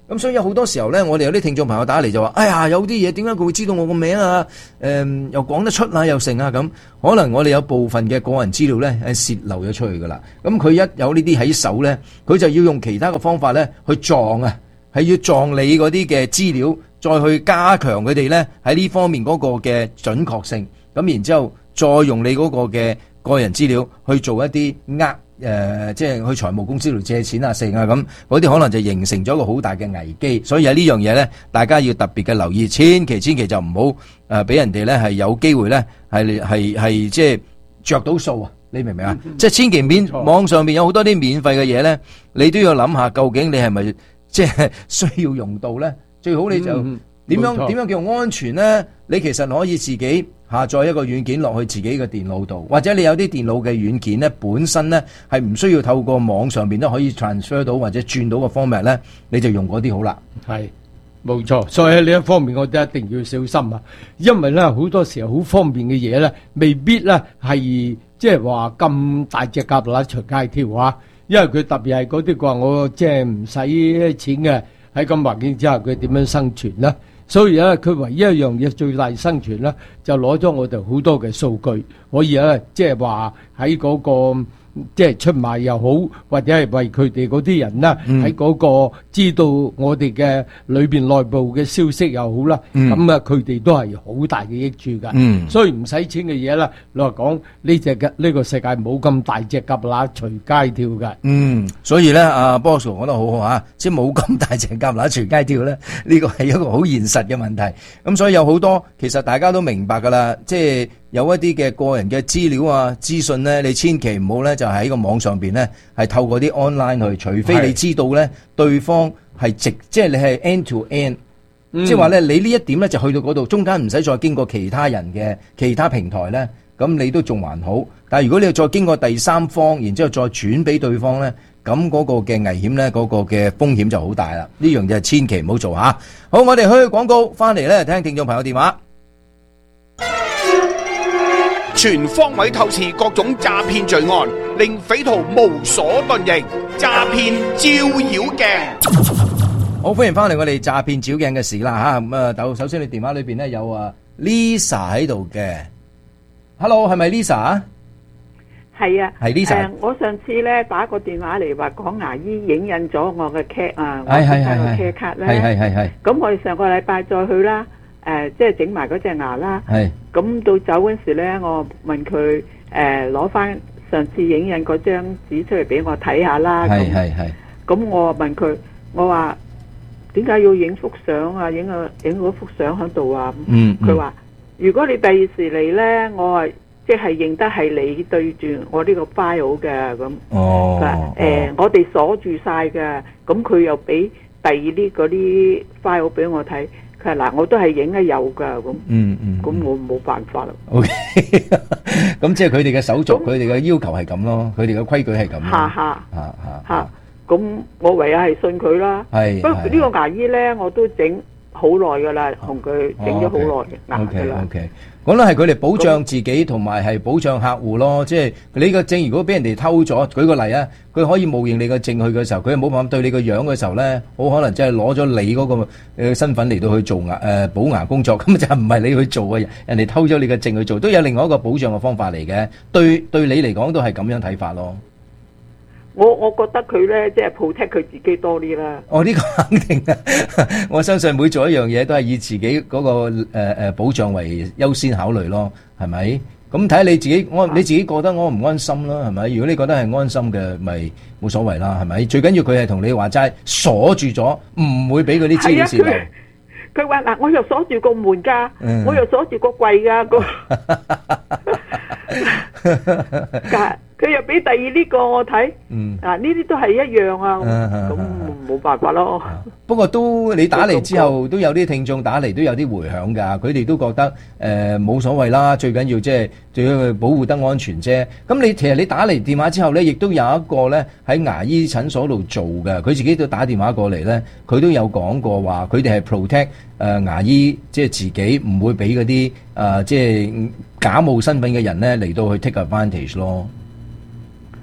咁所以有好多時候咧，我哋有啲聽眾朋友打嚟就話：哎呀，有啲嘢點解佢會知道我個名啊？誒、呃，又講得出啊，又成啊咁。可能我哋有部分嘅個人資料咧係泄漏咗出去噶啦。咁佢一有呢啲喺手咧，佢就要用其他嘅方法咧去撞啊，係要撞你嗰啲嘅資料，再去加強佢哋咧喺呢方面嗰個嘅準確性。咁然之後再用你嗰個嘅個人資料去做一啲呃。誒、呃，即係去財務公司度借錢啊、剩啊咁，嗰啲可能就形成咗一個好大嘅危機。所以喺呢樣嘢咧，大家要特別嘅留意，千祈千祈就唔好誒俾人哋咧係有機會咧係係係即係着到數啊！你明唔明啊？嗯、即係千祈免網上面有好多啲免費嘅嘢咧，你都要諗下究竟你係咪即係需要用到咧？最好你就點樣點樣叫安全咧？你其實可以自己下載一個軟件落去自己嘅電腦度，或者你有啲電腦嘅軟件咧，本身咧係唔需要透過網上邊都可以 transfer 到或者轉到個 format 咧，你就用嗰啲好啦。 係冇錯，所以喺呢一方面我哋一定要小心啊，因為咧好多時候好方便嘅嘢咧，未必咧係即係話咁大隻蛤乸隨街跳啊，因為佢特別係嗰啲話我即係唔使錢嘅，喺咁環境之下佢點樣生存咧？所以咧，佢唯一一樣嘢最大生存咧，就攞咗我哋好多嘅數據，可以咧，即係話喺嗰個即係出賣又好，或者係為佢哋嗰啲人啦，喺嗰個知道我哋嘅裏邊內部嘅消息又好啦，咁啊佢哋都係好大嘅益處㗎。所以唔使錢嘅嘢啦，老實講呢隻嘅呢個世界冇咁大隻蛤乸隨街跳㗎。 嗯，所以咧，阿 Boss 講得好好嚇，即係冇咁大隻蛤乸隨街跳咧，呢個係一個好現實嘅問題。咁所以有好多其實大家都明白㗎啦，即係。有一啲嘅個人嘅資料啊、資訊咧，你千祈唔好咧，就喺個網上邊咧，係透過啲 online 去，除非你知道咧，對方係直，即係你係 end to end，即係話咧，你呢一點咧就去到嗰度，中間唔使再經過其他人嘅其他平台咧，咁你都仲還好。但係如果你再經過第三方，然之後再轉俾對方咧，咁嗰個嘅危險咧，嗰個嘅風險就好大啦。呢樣就千祈唔好做嚇。好，我哋去廣告翻嚟咧，聽聽眾朋友電話。 全方位透視各種詐騙罪案，令匪徒無所遁形。詐騙照妖鏡， 好歡迎翻嚟我哋詐騙照鏡嘅事啦吓。咁啊，首首先你電話裏邊咧有啊 Lisa 喺度嘅 ，Hello 係咪 Lisa 啊？ 係啊， 係 Lisa、 呃。我上次咧打個電話嚟話講牙醫影印咗我嘅 cat 啊，我係係個係 cat 卡咧， 係係係係。 咁我哋上個禮拜再去啦。誒、呃，即係整埋嗰隻牙啦。 係。 咁到走嗰時咧，我問佢誒攞翻上次影印嗰張紙出嚟俾我睇下啦。 係係係。咁我問佢，我話點解要影幅相啊？影個影嗰幅相喺度啊？ 嗯。 佢話如果你第二時嚟咧，我話即係認得係你對住我呢個 file 嘅咁。 哦。 誒、呃，我哋鎖住晒嘅，咁佢又俾第二啲嗰啲 file 俾我睇。嗱，我都係影得有噶，咁， 嗯嗯， 咁我冇辦法啦。 O K，咁即係佢哋嘅手續，佢哋嘅要求係咁咯，佢哋嘅規矩係咁。 嚇嚇嚇嚇，咁我唯有係信佢啦。係，不過呢個牙醫咧，我都整好耐噶啦，同佢整咗好耐嘅牙噶啦。 O K，講得係佢哋保障自己同埋係保障客戶咯，即係你個證如果俾人哋偷咗，舉個例啊，佢可以冒認你個證去嘅時候，佢冇辦法對你個樣嘅時候咧，好可能真係攞咗你嗰個誒身份嚟到去做牙誒補牙工作，咁就唔係你去做嘅，人哋偷咗你個證去做，都有另外一個保障嘅方法嚟嘅。對對你嚟講都係咁樣睇法咯。 我我覺得佢咧，即係 protect 佢自己多啲啦。 哦，呢個肯定啊！我相信每做一樣嘢都係以自己嗰個誒誒保障為優先考慮咯，係咪？咁睇下你自己安，你自己覺得安唔安心啦，係咪？如果你覺得係安心嘅，咪冇所謂啦，係咪？最緊要佢係同你話齋鎖住咗，唔會俾嗰啲資料泄漏。 佢話嗱，我又鎖住個門㗎，我又鎖住個櫃㗎，個。佢又俾第二呢個我睇，嗯，啊呢啲都係一樣啊，咁冇辦法咯。 不過都你打嚟之後，都有啲聽眾打嚟都有啲迴響㗎，佢哋都覺得誒冇所謂啦，最緊要即係最緊要保護得安全啫。咁你其實你打嚟電話之後咧，亦都有一個咧喺牙醫診所度做嘅，佢自己都打電話過嚟咧，佢都有講過話，佢哋係 protect 誒牙醫，即係自己唔會俾嗰啲誒即係假冒身份嘅人咧嚟到去 take advantage 咯。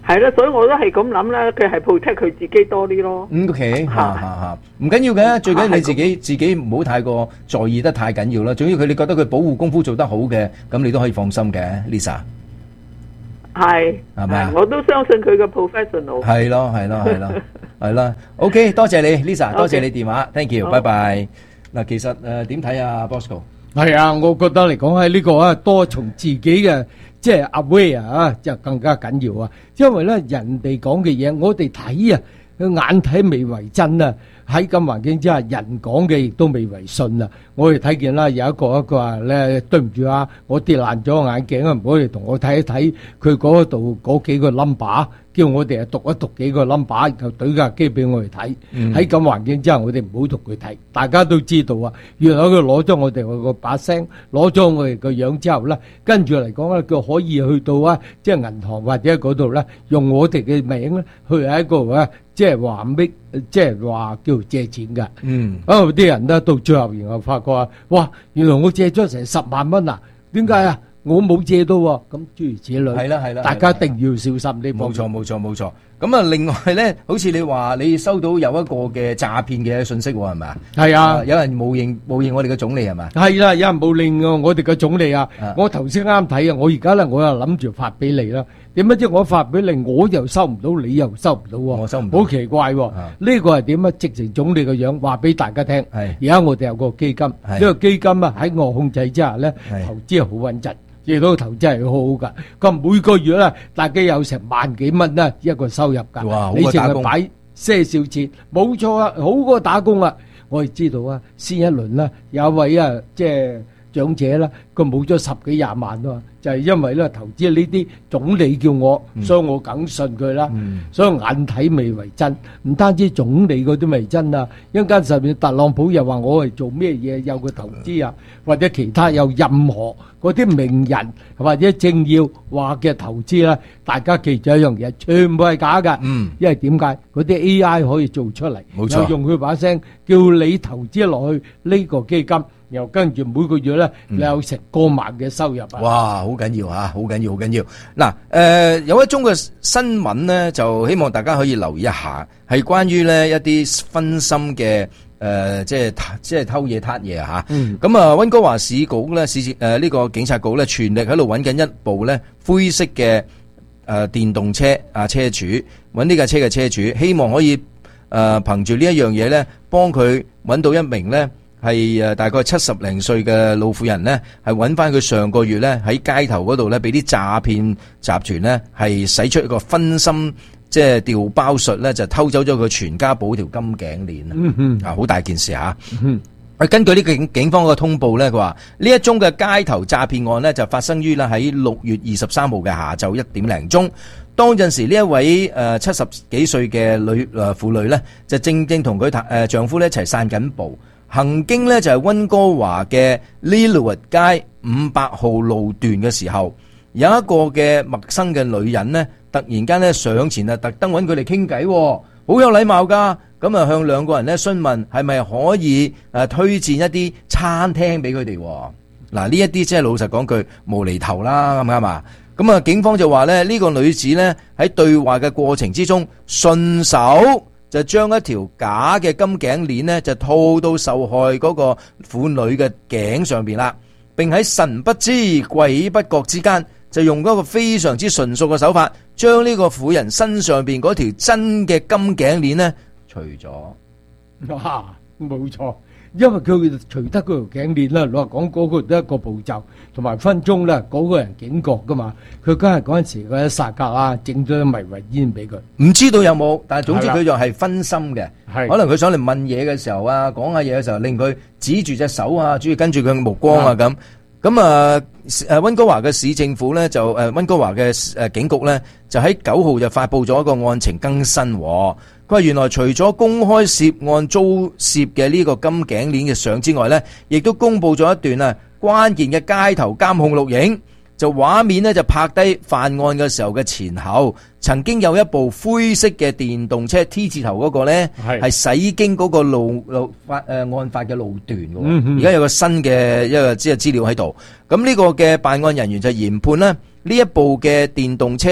係啦，所以我都係咁諗啦，佢係 protect 佢自己多啲咯。 嗯 ，OK，嚇嚇嚇，唔緊要嘅，最緊要你自己自己唔好太過在意得太緊要啦。總之佢你覺得佢保護功夫做得好嘅，咁你都可以放心嘅 ，Lisa。 係係咪啊？ 我都相信佢嘅 professional。 係咯係咯係咯係啦。OK， 多謝你 Lisa， 多謝你電話 ，thank you， 拜拜。嗱，其實誒點睇啊 Bosco？ 係啊，我覺得嚟講喺呢個啊，多從自己嘅即係 aware 啊，就更加緊要啊。因為咧人哋講嘅嘢，我哋睇啊，眼睇未為真啊。喺咁環境之下，人講嘅亦都未為信啊！我哋睇見啦，有一個一個話咧，對唔住啊，我跌爛咗個眼鏡啊，唔好嚟同我睇一睇佢嗰度嗰幾個 number， 叫我哋啊讀一讀幾個 number， 然後對架機俾我哋睇。喺咁環境之下，我哋唔好同佢睇。大家都知道啊，原來佢攞咗我哋個把聲，攞咗我哋個樣之後咧，跟住嚟講咧，佢可以去到啊，即係銀行或者嗰度咧，用我哋嘅名咧，去喺嗰度咧。即係話搣，即係話叫借錢㗎。嗯，啊啲人咧到最後然後發覺啊，哇！原來我借咗成十萬蚊啊！點解啊？我冇借到喎。咁諸如此類。係啦係啦，大家一定要小心呢。 冇錯冇錯冇錯。咁啊，另外咧，好似你話你收到有一個嘅詐騙嘅信息喎，係咪啊？係啊，有人冒認冒認我哋嘅總理係咪？係啦，有人冒認我哋嘅總理啊！我頭先啱睇啊，我而家咧我又諗住發俾你啦。點解即我發俾你，我又收唔到，你又收唔到喎？我收唔到，好奇怪喎！呢個係點啊？直情總理嘅樣話俾大家聽。係而家我哋有個基金，呢個基金啊喺我控制之下咧，投資係好穩陣，亦都投資係好好噶。咁每個月咧，大家有成萬幾蚊啦一個收入㗎。哇！你淨係擺些少錢，冇錯啊，好過打工啊！我哋知道啊，先一輪啦，有一位啊，即係長者啦，佢冇咗十幾廿萬啊。就係因為咧投資呢啲總理叫我，嗯、所以我梗信佢啦。嗯、所以眼睇未為真，唔單止總理嗰啲未真啊，一間上面特朗普又話我係做咩嘢有個投資啊，或者其他有任何嗰啲名人或者政要話嘅投資啦，大家記住一樣嘢，全部係假㗎。嗯、因為點解嗰啲 A I 可以做出嚟，冇錯，用佢把聲叫你投資落去呢個基金。又跟住每個月咧，你有成過萬嘅收入啊！ 哇，好緊要嚇，好緊要，好緊要。嗱，誒有一宗嘅新聞咧，就希望大家可以留意一下，係關於咧一啲分心嘅誒，即係即係偷嘢撻嘢嚇。咁啊，溫哥華市局咧，市誒呢個警察局咧，全力喺度揾緊一部咧灰色嘅誒電動車啊車主，揾呢架車嘅車主，希望可以誒憑住呢一樣嘢咧，幫佢揾到一名咧。係誒，大概七十零歲嘅老婦人呢，係揾翻佢上個月呢喺街頭嗰度呢，俾啲詐騙集團呢係使出一個分心，即係調包術呢，就偷走咗佢全家寶條金頸鏈、嗯、哼啊！好大件事吓。嗯哼，根據呢個警警方嘅通報呢，佢話呢一宗嘅街頭詐騙案呢，就發生於呢喺六月二十三號嘅下晝一點零鐘。當陣時呢一位誒七十幾歲嘅女誒婦女呢，就正正同佢誒丈夫呢一齊散緊步。行經呢就係溫哥華嘅 Lillooet 街五百號路段嘅時候，有一個嘅陌生嘅女人呢，突然間呢上前啊，特登揾佢哋傾偈，好有禮貌噶。咁啊向兩個人呢詢問係咪可以誒推薦一啲餐廳俾佢哋。嗱，呢一啲即係老實講句無厘頭啦，啱唔啱啊？咁啊警方就話咧呢個女子呢喺對話嘅過程之中順手。就將一條假嘅金頸鏈呢，就套到受害嗰個婦女嘅頸上邊啦，並喺神不知鬼不覺之間，就用嗰個非常之純熟嘅手法，將呢個婦人身上邊嗰條真嘅金頸鏈呢除咗。哇，冇錯。因為佢除得嗰條頸鏈啦，老實講嗰個都一個步驟，同埋分鐘咧，嗰個人警覺噶嘛，佢梗係嗰陣時嗰一剎格啦，整咗迷魂煙俾佢，唔知道有冇，但係總之佢就係分心嘅，可能佢想嚟問嘢嘅時候啊，講下嘢嘅時候，令佢指住隻手啊，主要跟住佢嘅目光啊咁。咁啊，誒溫哥華嘅市政府咧就誒溫哥華嘅誒警局咧就喺九號就發佈咗一個案情更新。佢話原來除咗公開涉案遭竊嘅呢個金頸鏈嘅相之外咧，亦都公布咗一段啊關鍵嘅街頭監控錄影。就畫面呢，就拍低犯案嘅時候嘅前後，曾經有一部灰色嘅電動車 T 字頭嗰個呢，係駛經嗰個路路發誒、呃、案發嘅路段嘅。而家、嗯、有個新嘅一個即係資料喺度。咁呢個嘅辦案人員就研判呢，呢一部嘅電動車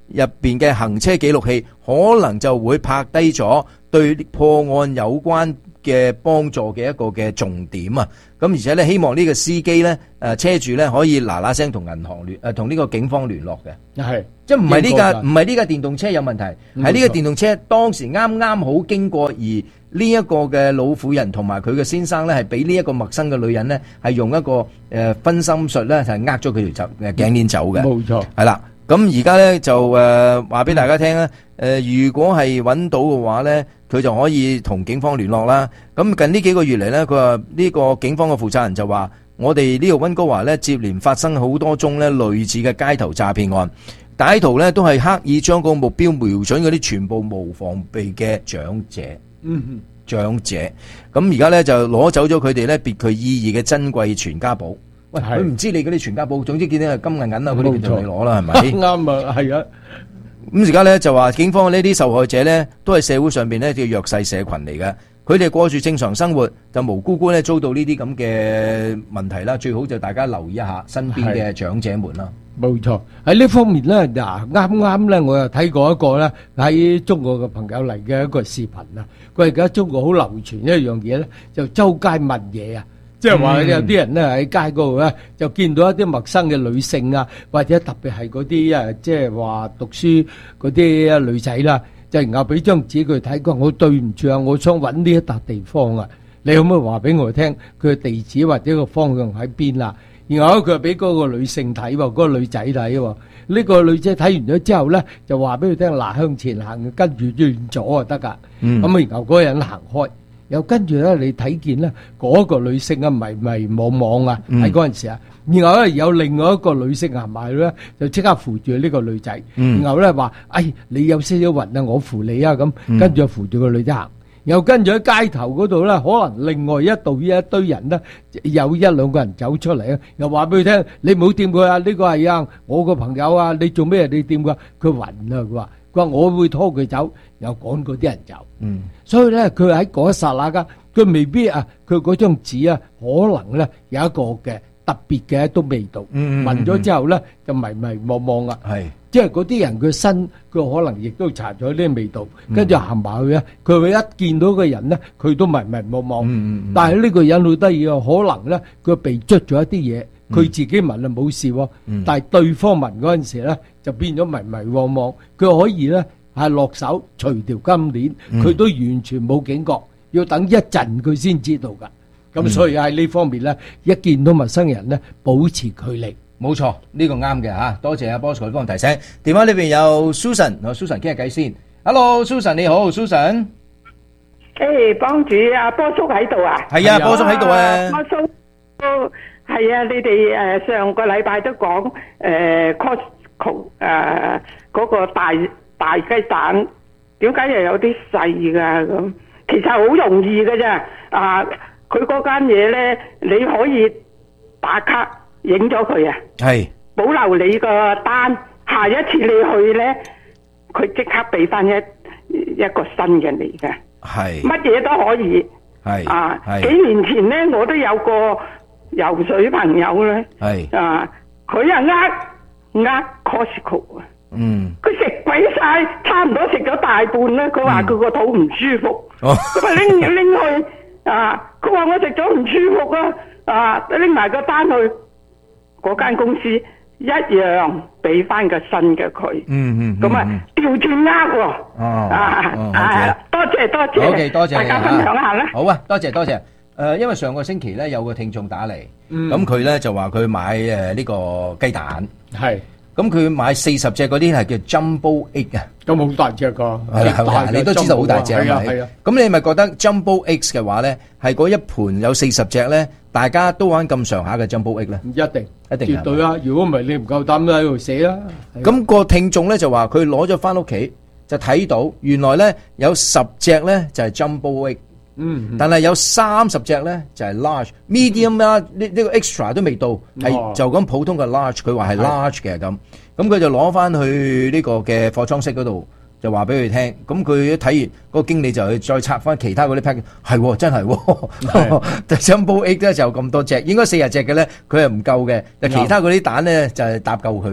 入邊嘅行車記錄器可能就會拍低咗對破案有關嘅幫助嘅一個嘅重點啊！咁而且咧，希望呢個司機咧，誒車主咧可以嗱嗱聲同銀行聯誒同呢個警方聯絡嘅， 係即係唔係呢架應該㗎唔係呢架電動車有問題，係呢個電動車當時啱啱好經過，而呢一個嘅老婦人同埋佢嘅先生咧，係俾呢一個陌生嘅女人咧，係用一個誒分心術咧，就係呃咗佢條走誒頸鏈走嘅， 冇錯， 係啦。咁而家咧就誒話俾大家聽咧，誒如果係揾到嘅話咧，佢就可以同警方聯絡啦。咁近呢幾個月嚟咧，佢話呢個警方嘅負責人就話，我哋呢個溫哥華咧接連發生好多宗咧類似嘅街頭詐騙案，歹徒咧都係刻意將個目標瞄準嗰啲全部無防備嘅長者。 嗯哼， 長者。咁而家咧就攞走咗佢哋咧別具意義嘅珍貴全家寶。喂，佢唔知你嗰啲全家寶，總之見到係金銀銀啊，嗰啲就你攞啦，係咪？ 啱啊，係啊。 咁而家咧就話警方呢啲受害者咧都係社會上邊咧叫弱勢社群嚟嘅，佢哋過住正常生活，就無辜辜咧遭到呢啲咁嘅問題啦。最好就大家留意一下身邊嘅長者們啦。 冇錯，喺呢方面咧，嗱啱啱咧我又睇過一個咧喺中國嘅朋友嚟嘅一個視頻啊，佢而家中國好流傳一樣嘢咧，就周街問嘢啊。即係話有啲人咧喺街嗰度咧，就見到一啲陌生嘅女性啊，或者特別係嗰啲啊，即係話讀書嗰啲女仔啦，就然後俾張紙佢睇，佢話我對唔住啊，我想揾呢一笪地方啊，你可唔可以話俾我聽佢嘅地址或者個方向喺邊啊？然後佢就俾嗰個女性睇喎，嗰個女仔睇喎，呢個女仔睇完咗之後咧，就話俾佢聽嗱，向前行，跟住轉左就得噶。咁啊，然後嗰個人行開。又跟住咧，你睇見咧嗰個女性啊，迷迷惘惘啊，喺嗰陣時啊，然後咧有另外一個女性行埋去咧，就即刻扶住呢個女仔，然後咧話：哎，你有些少暈啊，我扶你啊，咁跟住就扶住個女仔行。又跟住喺街頭嗰度咧，可能另外一度一堆人咧，有一兩個人走出嚟啊，又話俾佢聽：你唔好掂佢啊，呢個係啊，我個朋友啊，你做咩你掂佢？佢暈啊，佢話。佢話我會拖佢走，又趕嗰啲人走。嗯，所以咧，佢喺嗰一剎那間，佢未必啊，佢嗰張紙啊，可能咧有一個嘅特別嘅一種味道。嗯，聞咗之後咧，就迷迷惘惘啦。係，即係嗰啲人佢身，佢可能亦都搽咗啲味道，跟住行埋去啊，佢會一見到個人咧，佢都迷迷惘惘。嗯嗯，但係呢個人好得意啊，可能咧佢被捽咗一啲嘢。佢自己聞啊冇事喎，但係對方聞嗰陣時咧就變咗迷迷惘惘。佢可以咧係落手除條金鏈，佢都完全冇警覺，要等一陣佢先知道㗎。咁所以喺呢方面咧，一見到陌生人咧，保持距離。 冇錯，呢個啱嘅嚇。多謝阿 Bosco 幫我提醒。電話裏邊有 Susan，我 Susan 傾下偈先。Hello，Susan 你好，Susan。 誒，幫主阿波叔喺度啊？ 係啊，波叔喺度啊。 波叔都。係啊，你哋誒上個禮拜都講誒 Costco 誒嗰個大大雞蛋，點解又有啲細噶咁？其實好容易嘅啫，啊，佢嗰間嘢咧，你可以打卡影咗佢啊，係保留你個單，下一次你去咧，佢即刻俾翻一一個新嘅你嘅，係乜嘢都可以，係啊，幾年前咧我都有個。游水朋友咧，係啊，佢又呃呃 Costco 啊，嗯，佢食鬼晒，差唔多食咗大半啦。佢話佢個肚唔舒服，佢話拎拎去啊，佢話我食咗唔舒服啊，啊，拎埋個單去嗰間公司一樣俾翻個新嘅佢，嗯嗯，咁啊調轉呃喎，哦啊啊，多謝多謝， 好嘅多謝， 大家分享下啦， 好啊，多謝多謝。誒，因為上個星期咧有個聽眾打嚟，咁佢咧就話佢買誒呢個雞蛋，係，咁佢買四十隻嗰啲係叫 Jumbo Egg 啊， 咁好大隻噶， 係啦係啦，你都知道好大隻係咪？係啊，咁你咪覺得 Jumbo Eggs 嘅話咧，係嗰一盤有四十隻咧，大家都玩咁上下嘅 Jumbo Egg 咧？ 唔一定， 一定絕對啊！如果唔係你唔夠膽都喺度寫啦。 咁個聽眾咧就話佢攞咗翻屋企就睇到，原來咧有十隻咧就係 Jumbo Egg。嗯，但係有三十隻咧就係 large、medium 啦，呢呢個 extra 都未到，係就咁普通嘅 large，佢話係 large 嘅咁，咁佢就攞翻去呢個嘅貨倉室嗰度就話俾佢聽，咁佢一睇完，嗰個經理就去再拆翻其他嗰啲 pack， 係真係，但 Jumbo Egg 咧就咁多隻，應該四十隻嘅咧佢係唔夠嘅，但其他嗰啲蛋咧就係搭夠佢嘅。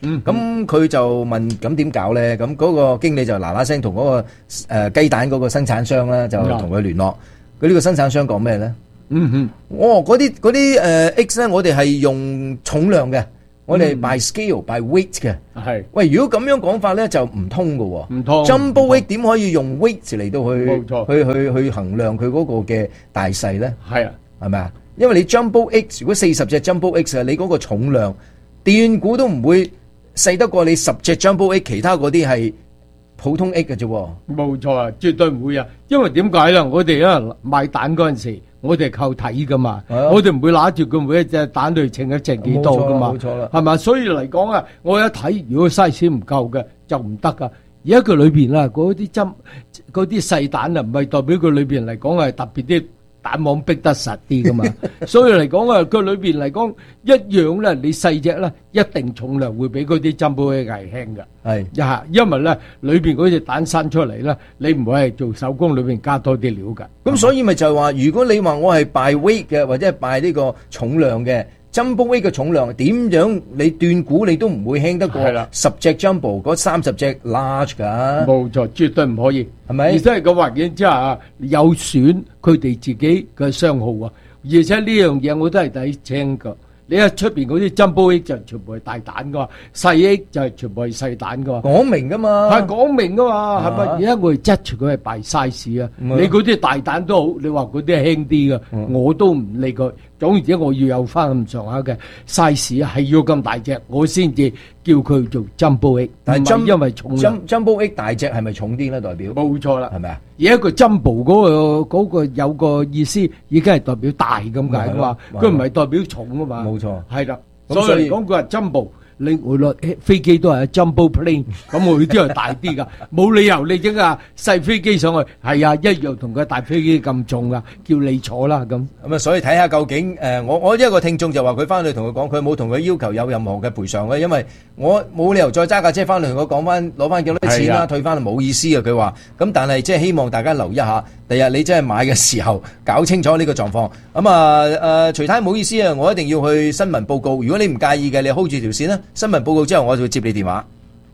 咁佢、嗯、就問咁點搞咧？咁嗰個經理就嗱嗱聲同嗰個誒雞蛋嗰個生產商啦，就同佢聯絡。佢呢個生產商講咩咧？ 嗯哼， 哦，嗰啲嗰啲誒 X 咧，我哋係用重量嘅，我哋 by scale、嗯、by weight 嘅。 係。喂， 如果咁樣講法咧，就唔通㗎喎。 唔通。 Jumbo weight 點可以用 weight 嚟到去冇錯去去去衡量佢嗰個嘅大細咧？ 係啊， 係咪啊？因為你 Jumbo X 如果四十隻 Jumbo X 啊，你嗰個重量斷估都唔會細得過你十隻 Jumbo X， 其他嗰啲係普通 X 嘅啫。 冇錯啊，絕對唔會啊！因為點解咧？我哋啊買蛋嗰陣時，我哋係靠睇噶嘛， 啊、 我哋唔會揦住佢每一隻蛋去稱一稱幾多噶嘛， 冇錯啦， 係嘛？所以嚟講啊，我一睇如果 size 唔夠嘅就唔得噶。而家佢裏邊啊，嗰啲針嗰啲細蛋啊，唔係代表佢裏邊嚟講係特別啲。蛋黃逼得實啲噶嘛，所以嚟講啊，佢裏邊嚟講一樣咧，你細隻咧一定重量會比嗰啲珍寶嘅危輕噶。 係， 呀，因為咧裏邊嗰隻蛋生出嚟咧，你唔會係做手工裏邊加多啲料噶。 咁所以咪就係話，如果你話我係 by weight 嘅，或者係 by 呢個重量嘅。Jumbo weight 嘅重量點樣你斷估你都唔會輕得過十隻 Jumbo 嗰三十隻 large 㗎。 冇錯，絕對唔可以， 係咪？ 而且係個環境之下有損佢哋自己嘅商號啊！而且呢樣嘢我都係睇清㗎。你喺出邊嗰啲 Jumbo X 就全部係大蛋噶嘛，細 X 就係全部係細蛋噶嘛， 講明噶嘛， 係講明噶嘛，係咪？而家我哋質住佢係大 size 啊，你嗰啲大蛋都好，你話嗰啲係輕啲噶，我都唔理佢。總言之，我要有翻咁上下嘅 size 係要咁大隻，我先至叫佢做 Jumbo X。 但係 Jumbo 因為重量 Jumbo X 大隻係咪重啲咧？代表冇錯啦， 係咪啊？ 而一個 Jumbo 嗰個嗰個有個意思，已經係代表大咁解噶嘛，佢唔係代表重啊嘛。 冇錯， 係啦，所以嚟講佢係 Jumbo。你我落飛機都係 jumbo plane， 咁我啲係大啲噶，冇理由你整架細飛機上去，係啊，一樣同個大飛機咁重噶，叫你坐啦咁。 咁啊，所以睇下究竟誒，我我一個聽眾就話佢翻去同佢講，佢冇同佢要求有任何嘅賠償嘅，因為我冇理由再揸架車翻嚟同佢講翻攞翻幾多錢啦，退翻冇意思啊。佢話咁，但係即係希望大家留意一下，第日你真係買嘅時候搞清楚呢個狀況。咁啊誒，徐太唔好意思啊，我一定要去新聞報告，如果你唔介意嘅，你 hold 住條線啦。新聞報告之後，我就會接你電話。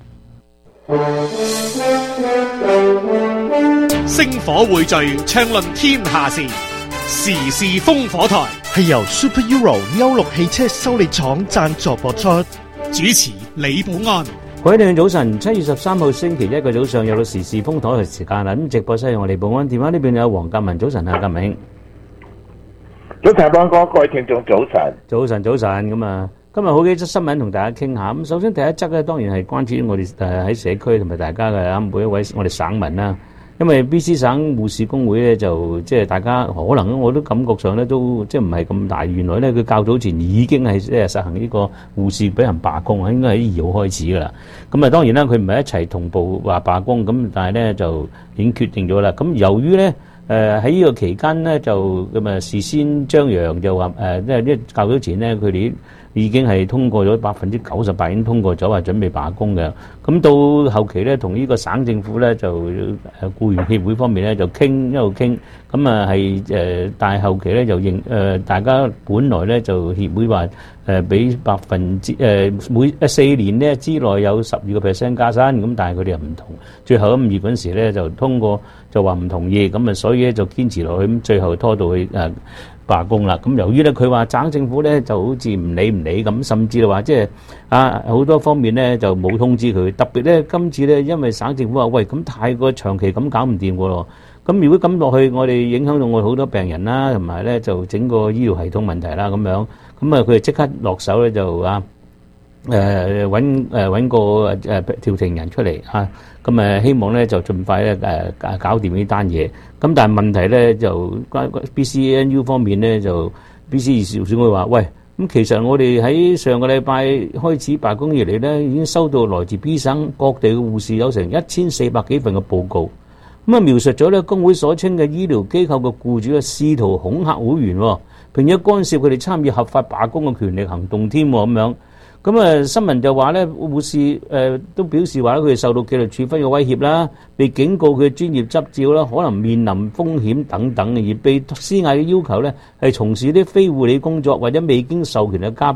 星火匯聚，暢論天下事，時事烽火台係由 Super Euro 歐陸汽車修理廠贊助播出。 主持李寶安。 各位聽眾早晨，七月十三號星期一嘅早上有到時事烽火台時間啦。咁直播室有我李寶安，電話呢邊有黃格文。早晨啊，格文。 早晨，邦哥，各位聽眾早晨。 早晨，早晨咁啊。今日好幾則新聞同大家傾下，咁首先第一則咧，當然係關注我哋誒喺社區同埋大家嘅每一位我哋省民啦。因為 B C 省護士工會咧就即係大家可能我都感覺上咧都即係唔係咁大，原來咧佢較早前已經係即係實行呢個護士俾人罷工，應該喺二號開始噶啦。咁啊當然啦，佢唔係一齊同步話罷工，咁但係咧就已經決定咗啦。咁由於咧誒喺呢個期間咧就咁啊事先張揚就話誒，即係即係較早前咧佢哋已經係通過咗百分之九十八已經通過咗話準備罷工嘅，咁到後期咧同呢個省政府咧就誒僱員協會方面咧就傾一路傾，咁啊係誒，但係後期咧就認誒大家本來咧就協會話誒俾百分之誒每誒四年咧之內有十二個 percent 加薪，咁但係佢哋又唔同，最後咁五月嗰陣時咧就通過就話唔同意，咁啊所以咧就堅持落去，咁最後拖到去誒罷工啦。咁由於咧佢話省政府咧就好似唔理唔理咁，甚至話即係啊好多方面咧就冇通知佢。特別咧今次咧，因為省政府話喂咁太過長期咁搞唔掂㗎咯。咁如果咁落去，我哋影響到我好多病人啦，同埋咧就整個醫療系統問題啦咁樣。咁啊佢哋即刻落手咧就啊誒揾誒揾個誒調停人出嚟啊。咁誒希望咧就盡快咧誒搞掂呢單嘢。咁但係問題咧就 B C N U 方面咧就 B C 二小選會話喂，咁其實我哋喺上個禮拜開始罷工以嚟咧，已經收到來自 B 省各地嘅護士有成一千四百幾份嘅報告。咁啊描述咗咧工會所稱嘅醫療機構嘅僱主嘅試圖恐嚇會員，並且干涉佢哋參與合法罷工嘅權力行動添咁樣。咁啊新聞就話咧護士誒、呃、都表示話咧佢哋受到紀律處分嘅威脅啦，被警告佢嘅專業執照啦，可能面臨風險等等，而被施壓嘅要求咧係從事啲非護理工作或者未經授權嘅加班，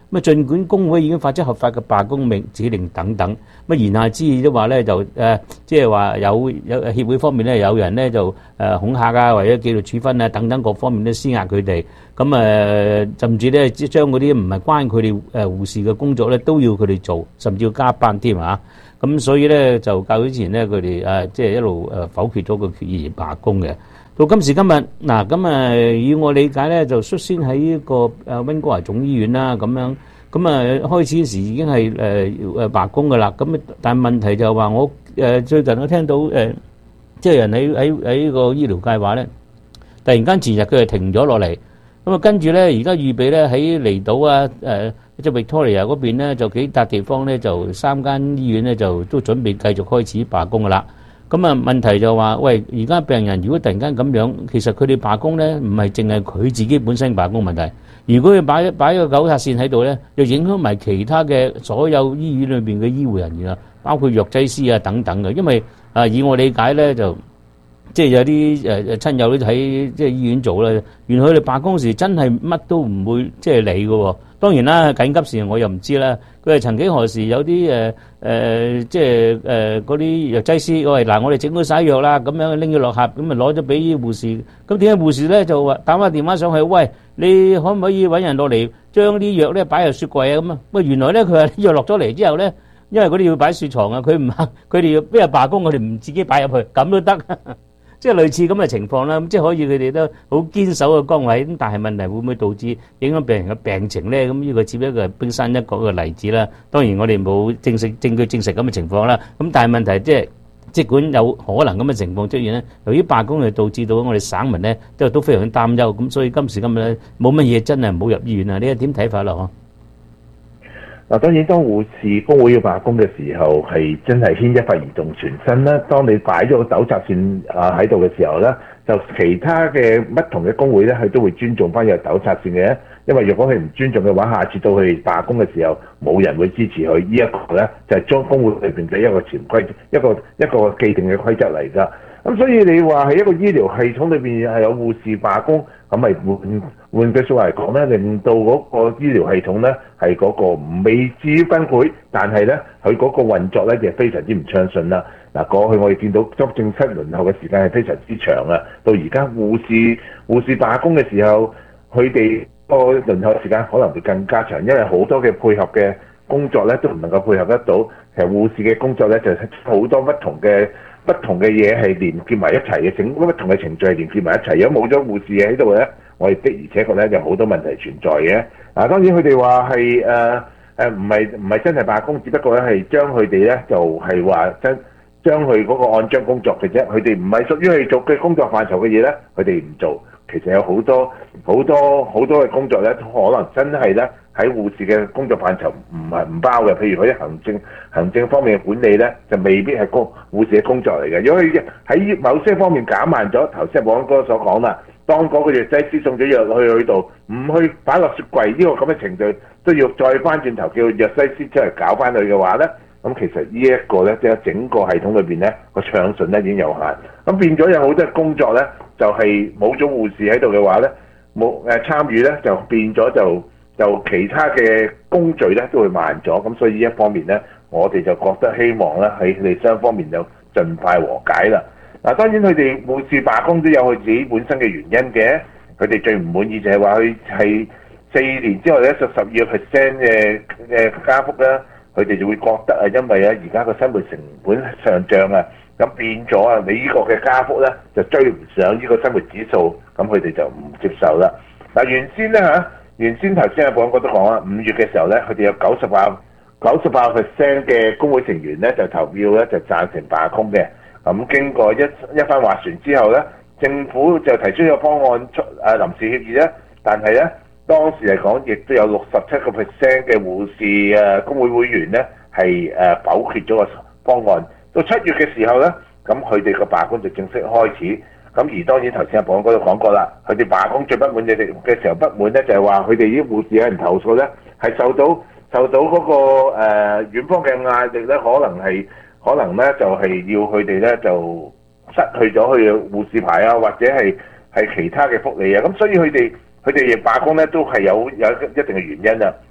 咁啊，儘管工會已經發出合法嘅罷工命指令等等，咁言下之意都話咧就誒，即係話有有協會方面咧有人咧就誒恐嚇啊，或者紀律處分啊等等各方面都施壓佢哋，咁誒甚至咧將嗰啲唔係關佢哋誒護士嘅工作咧都要佢哋做，甚至要加班添啊！咁所以咧就較早之前咧佢哋誒即係一路誒否決咗個決議而罷工嘅。到今時今日嗱，咁啊以我理解咧，就率先喺呢個誒溫哥華總醫院啦，咁樣咁啊開始時已經係誒誒罷工噶啦。咁但係問題就係話我誒最近我聽到誒即係人喺喺喺呢個醫療界話咧，突然間前日佢係停咗落嚟，咁啊跟住咧而家預備咧喺離島啊誒即係 Victoria 嗰邊咧就幾笪地方咧就三間醫院咧就都準備繼續開始罷工噶啦。咁啊問題就話，喂，而家病人如果突然間咁樣，其實佢哋罷工咧，唔係淨係佢自己本身罷工問題。如果佢擺擺一個九塔線喺度咧，又影響埋其他嘅所有醫院裏邊嘅醫護人員啊，包括藥劑師啊等等嘅。因為啊，以我理解咧，就即係有啲誒誒親友都喺即係醫院做啦。原來佢哋罷工時真係乜都唔會即係理嘅。當然啦，緊急時我又唔知啦。佢係曾幾何時有啲誒誒，即係誒嗰啲藥劑師，喂嗱，我哋整好晒藥啦，咁樣拎咗落盒，咁咪攞咗俾護士。咁點解護士咧就話打翻電話上去，喂，你可唔可以揾人落嚟將啲藥咧擺入雪櫃啊？咁啊，喂，原來咧佢話藥落咗嚟之後咧，因為嗰啲要擺雪藏啊，佢唔肯，佢哋要邊日罷工，我哋唔自己擺入去，咁都得。即係類似咁嘅情況啦，咁即係可以佢哋都好堅守嘅崗位，咁但係問題會唔會導致影響病人嘅病情咧？咁呢個只不過係冰山一角嘅例子啦。當然我哋冇正式證據證實咁嘅情況啦。咁但係問題即係，即管有可能咁嘅情況出現咧，由於罷工係導致到我哋省民咧都都非常之擔憂，咁所以今時今日咧冇乜嘢真係唔好入醫院啊！你係點睇法咯？ 嗱，當然當護士工會要罷工嘅時候，係真係牽一髮而動全身啦。當你擺咗個糾察線啊喺度嘅時候咧，就其他嘅不同嘅工會咧，佢都會尊重翻呢個糾察線嘅。因為如果佢唔尊重嘅話，下次到佢罷工嘅時候，冇人會支持佢。呢一個咧就係將工會裏邊嘅一個潛規，一個一個既定嘅規則嚟㗎。咁所以你話喺一個醫療系統裏邊係有護士罷工，咁咪換換句説話嚟講咧，令到嗰個醫療系統咧係嗰個未至於崩潰，但係咧佢嗰個運作咧就非常之唔暢順啦。嗱，過去我哋見到急症室輪候嘅時間係非常之長啊，到而家護士護士罷工嘅時候，佢哋個輪候時間可能會更加長，因為好多嘅配合嘅工作咧都唔能夠配合得到。其實護士嘅工作咧就係好多不同嘅。不同嘅嘢係連結埋一齊嘅，整不同嘅程序係連結埋一齊。如果冇咗護士喺度咧，我哋的而且確咧有好多問題存在嘅。嗱，當然佢哋話係誒誒唔係唔係真係罷工，只不過咧係將佢哋咧就係話將將佢嗰個按章工作嘅啫。佢哋唔係屬於佢做嘅工作範疇嘅嘢咧，佢哋唔做。其實有好多好多好多嘅工作咧，可能真係咧喺護士嘅工作範疇唔係唔包嘅。譬如嗰啲行政行政方面嘅管理咧，就未必係工護士嘅工作嚟嘅。如果佢喺某些方面減慢咗，頭先保安哥所講啦，當嗰個藥劑師送咗藥去佢度，唔去擺落雪櫃呢個咁嘅程序，都要再翻轉頭叫藥劑師出嚟搞翻佢嘅話咧，咁其實呢一個咧，即係整個系統裏邊咧個暢順咧已經有限，咁變咗有好多工作咧。就係冇咗護士喺度嘅話咧，冇誒參與咧，就變咗就就其他嘅工序咧都會慢咗，咁所以呢一方面咧，我哋就覺得希望咧喺佢哋雙方面就盡快和解啦。嗱，當然佢哋護士罷工都有佢自己本身嘅原因嘅，佢哋最唔滿意就係話佢係四年之後咧就十二個 percent 嘅嘅加幅啦，佢哋就會覺得啊，因為咧而家個生活成本上漲啊。咁變咗啊！你呢個嘅加幅咧就追唔上呢個生活指數，咁佢哋就唔接受啦。嗱，原先咧嚇，原先頭先阿保安哥都講啦，五月嘅時候咧，佢哋有九十八九十八 percent 嘅工會成員咧就投票咧就贊成罷工嘅。咁經過一一番斡旋之後咧，政府就提出咗方案出誒臨時協議咧，但係咧當時嚟講，亦都有六十七個 percent 嘅護士誒工會會員咧係誒否決咗個方案。到七月嘅時候咧，咁佢哋個罷工就正式開始。咁而當然頭先阿保安哥都講過啦，佢哋罷工最不滿嘅嘅時候不滿咧，就係話佢哋啲護士有人投訴咧，係受到受到嗰、那個誒、呃、院方嘅壓力咧，可能係可能咧就係、是、要佢哋咧就失去咗佢嘅護士牌啊，或者係係其他嘅福利啊。咁所以佢哋佢哋嘅罷工咧都係有有一定嘅原因啊。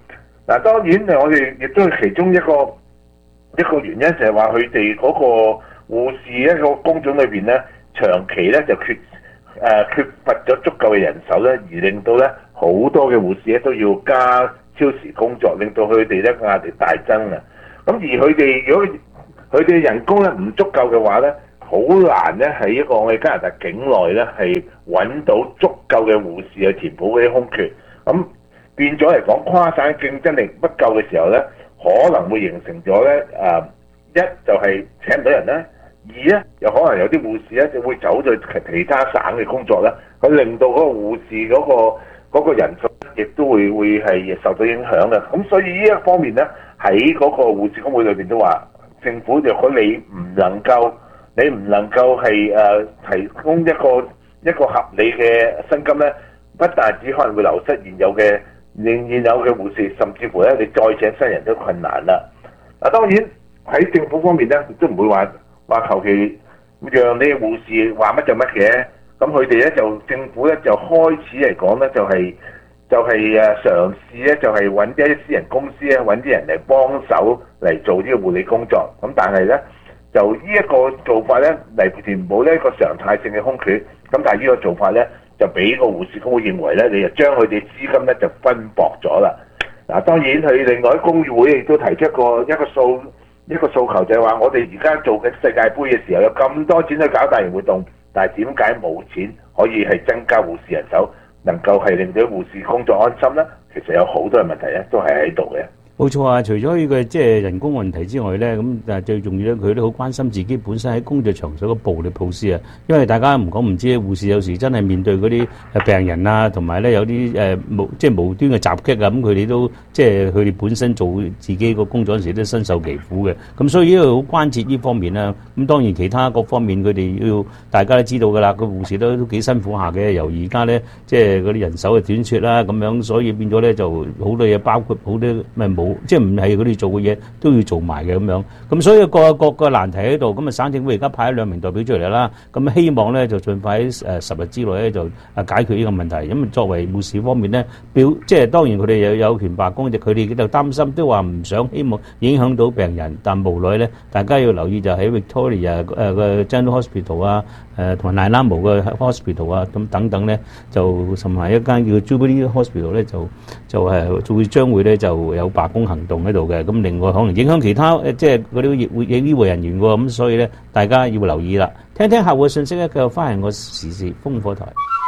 嗱，當然我哋亦都係其中一個一個原因，就係話佢哋嗰個護士一個工種裏邊咧，長期咧就缺誒、呃、缺乏咗足夠嘅人手咧，而令到咧好多嘅護士咧都要加超時工作，令到佢哋咧壓力大增啊！咁而佢哋如果佢哋人工咧唔足夠嘅話咧，好難咧喺一個我哋加拿大境內咧係揾到足夠嘅護士去填補嗰啲空缺，咁變咗嚟講跨省競爭力不夠嘅時候咧，可能會形成咗咧誒一就係請唔到人啦，二咧又可能有啲護士咧就會走咗其他省嘅工作啦，佢令到嗰個護士嗰、嗰個嗰、嗰個人數亦都會會係受到影響嘅。咁所以呢一方面咧，喺嗰個護士工會裏邊都話，政府如果你唔能夠你唔能夠係誒、呃、提供一個一個合理嘅薪金咧，不但止可能會流失現有嘅現現有嘅護士，甚至乎咧你再請新人都困難啦。嗱，當然喺政府方面咧，都唔會話話求其讓你護士話乜就乜嘅。咁佢哋咧就政府咧就開始嚟講咧就係、是、就係、是、誒嘗試咧就係揾啲私人公司咧揾啲人嚟幫手嚟做呢個護理工作。咁但係咧就呢一個做法咧嚟填補呢一個常態性嘅空缺。咁但係呢個做法咧就俾個護士工會認為咧，你就將佢哋資金咧就分薄咗啦。嗱，當然佢另外工會亦都提出一個一個訴一個訴求，就係話我哋而家做緊世界盃嘅時候有咁多錢去搞大型活動，但係點解冇錢可以係增加護士人手，能夠係令到護士工作安心咧？其實有好多嘅問題咧，都係喺度嘅。 冇錯啊！除咗呢個即係人工問題之外咧，咁但係最重要咧，佢都好關心自己本身喺工作場所嘅暴力措施啊！因為大家唔講唔知，護士有時真係面對嗰啲誒病人啊，同埋咧有啲誒無即係無端嘅襲擊啊，咁佢哋都即係佢哋本身做自己個工作嗰陣時都身受其苦嘅。咁所以呢個好關切呢方面啦。咁當然其他各方面佢哋要大家都知道㗎啦，個護士都都幾辛苦下嘅。由而家咧即係嗰啲人手嘅短缺啦，咁樣所以變咗咧就好多嘢，包括好多咩冇。即係唔係佢哋做嘅嘢都要做埋嘅咁樣，咁所以各各個難題喺度，咁啊省政府而家派咗兩名代表出嚟啦，咁希望咧就盡快喺誒十日之內咧就啊解決呢個問題。咁作為護士方面咧，表即係當然佢哋有有權罷工，就佢哋就擔心都話唔想希望影響到病人，但無奈咧大家要留意就喺 Victoria 誒個 General Hospital 啊，誒同埋 Nanaimo 嘅 Hospital 啊，咁等等咧就甚至係一間叫 Jubilee Hospital 咧就就係就會將會咧就有罷工行動喺度嘅，咁另外可能影響其他即係嗰啲醫護醫護人員喎，咁所以咧大家要留意啦。聽聽客戶嘅信息咧，繼續翻嚟我時事風火台。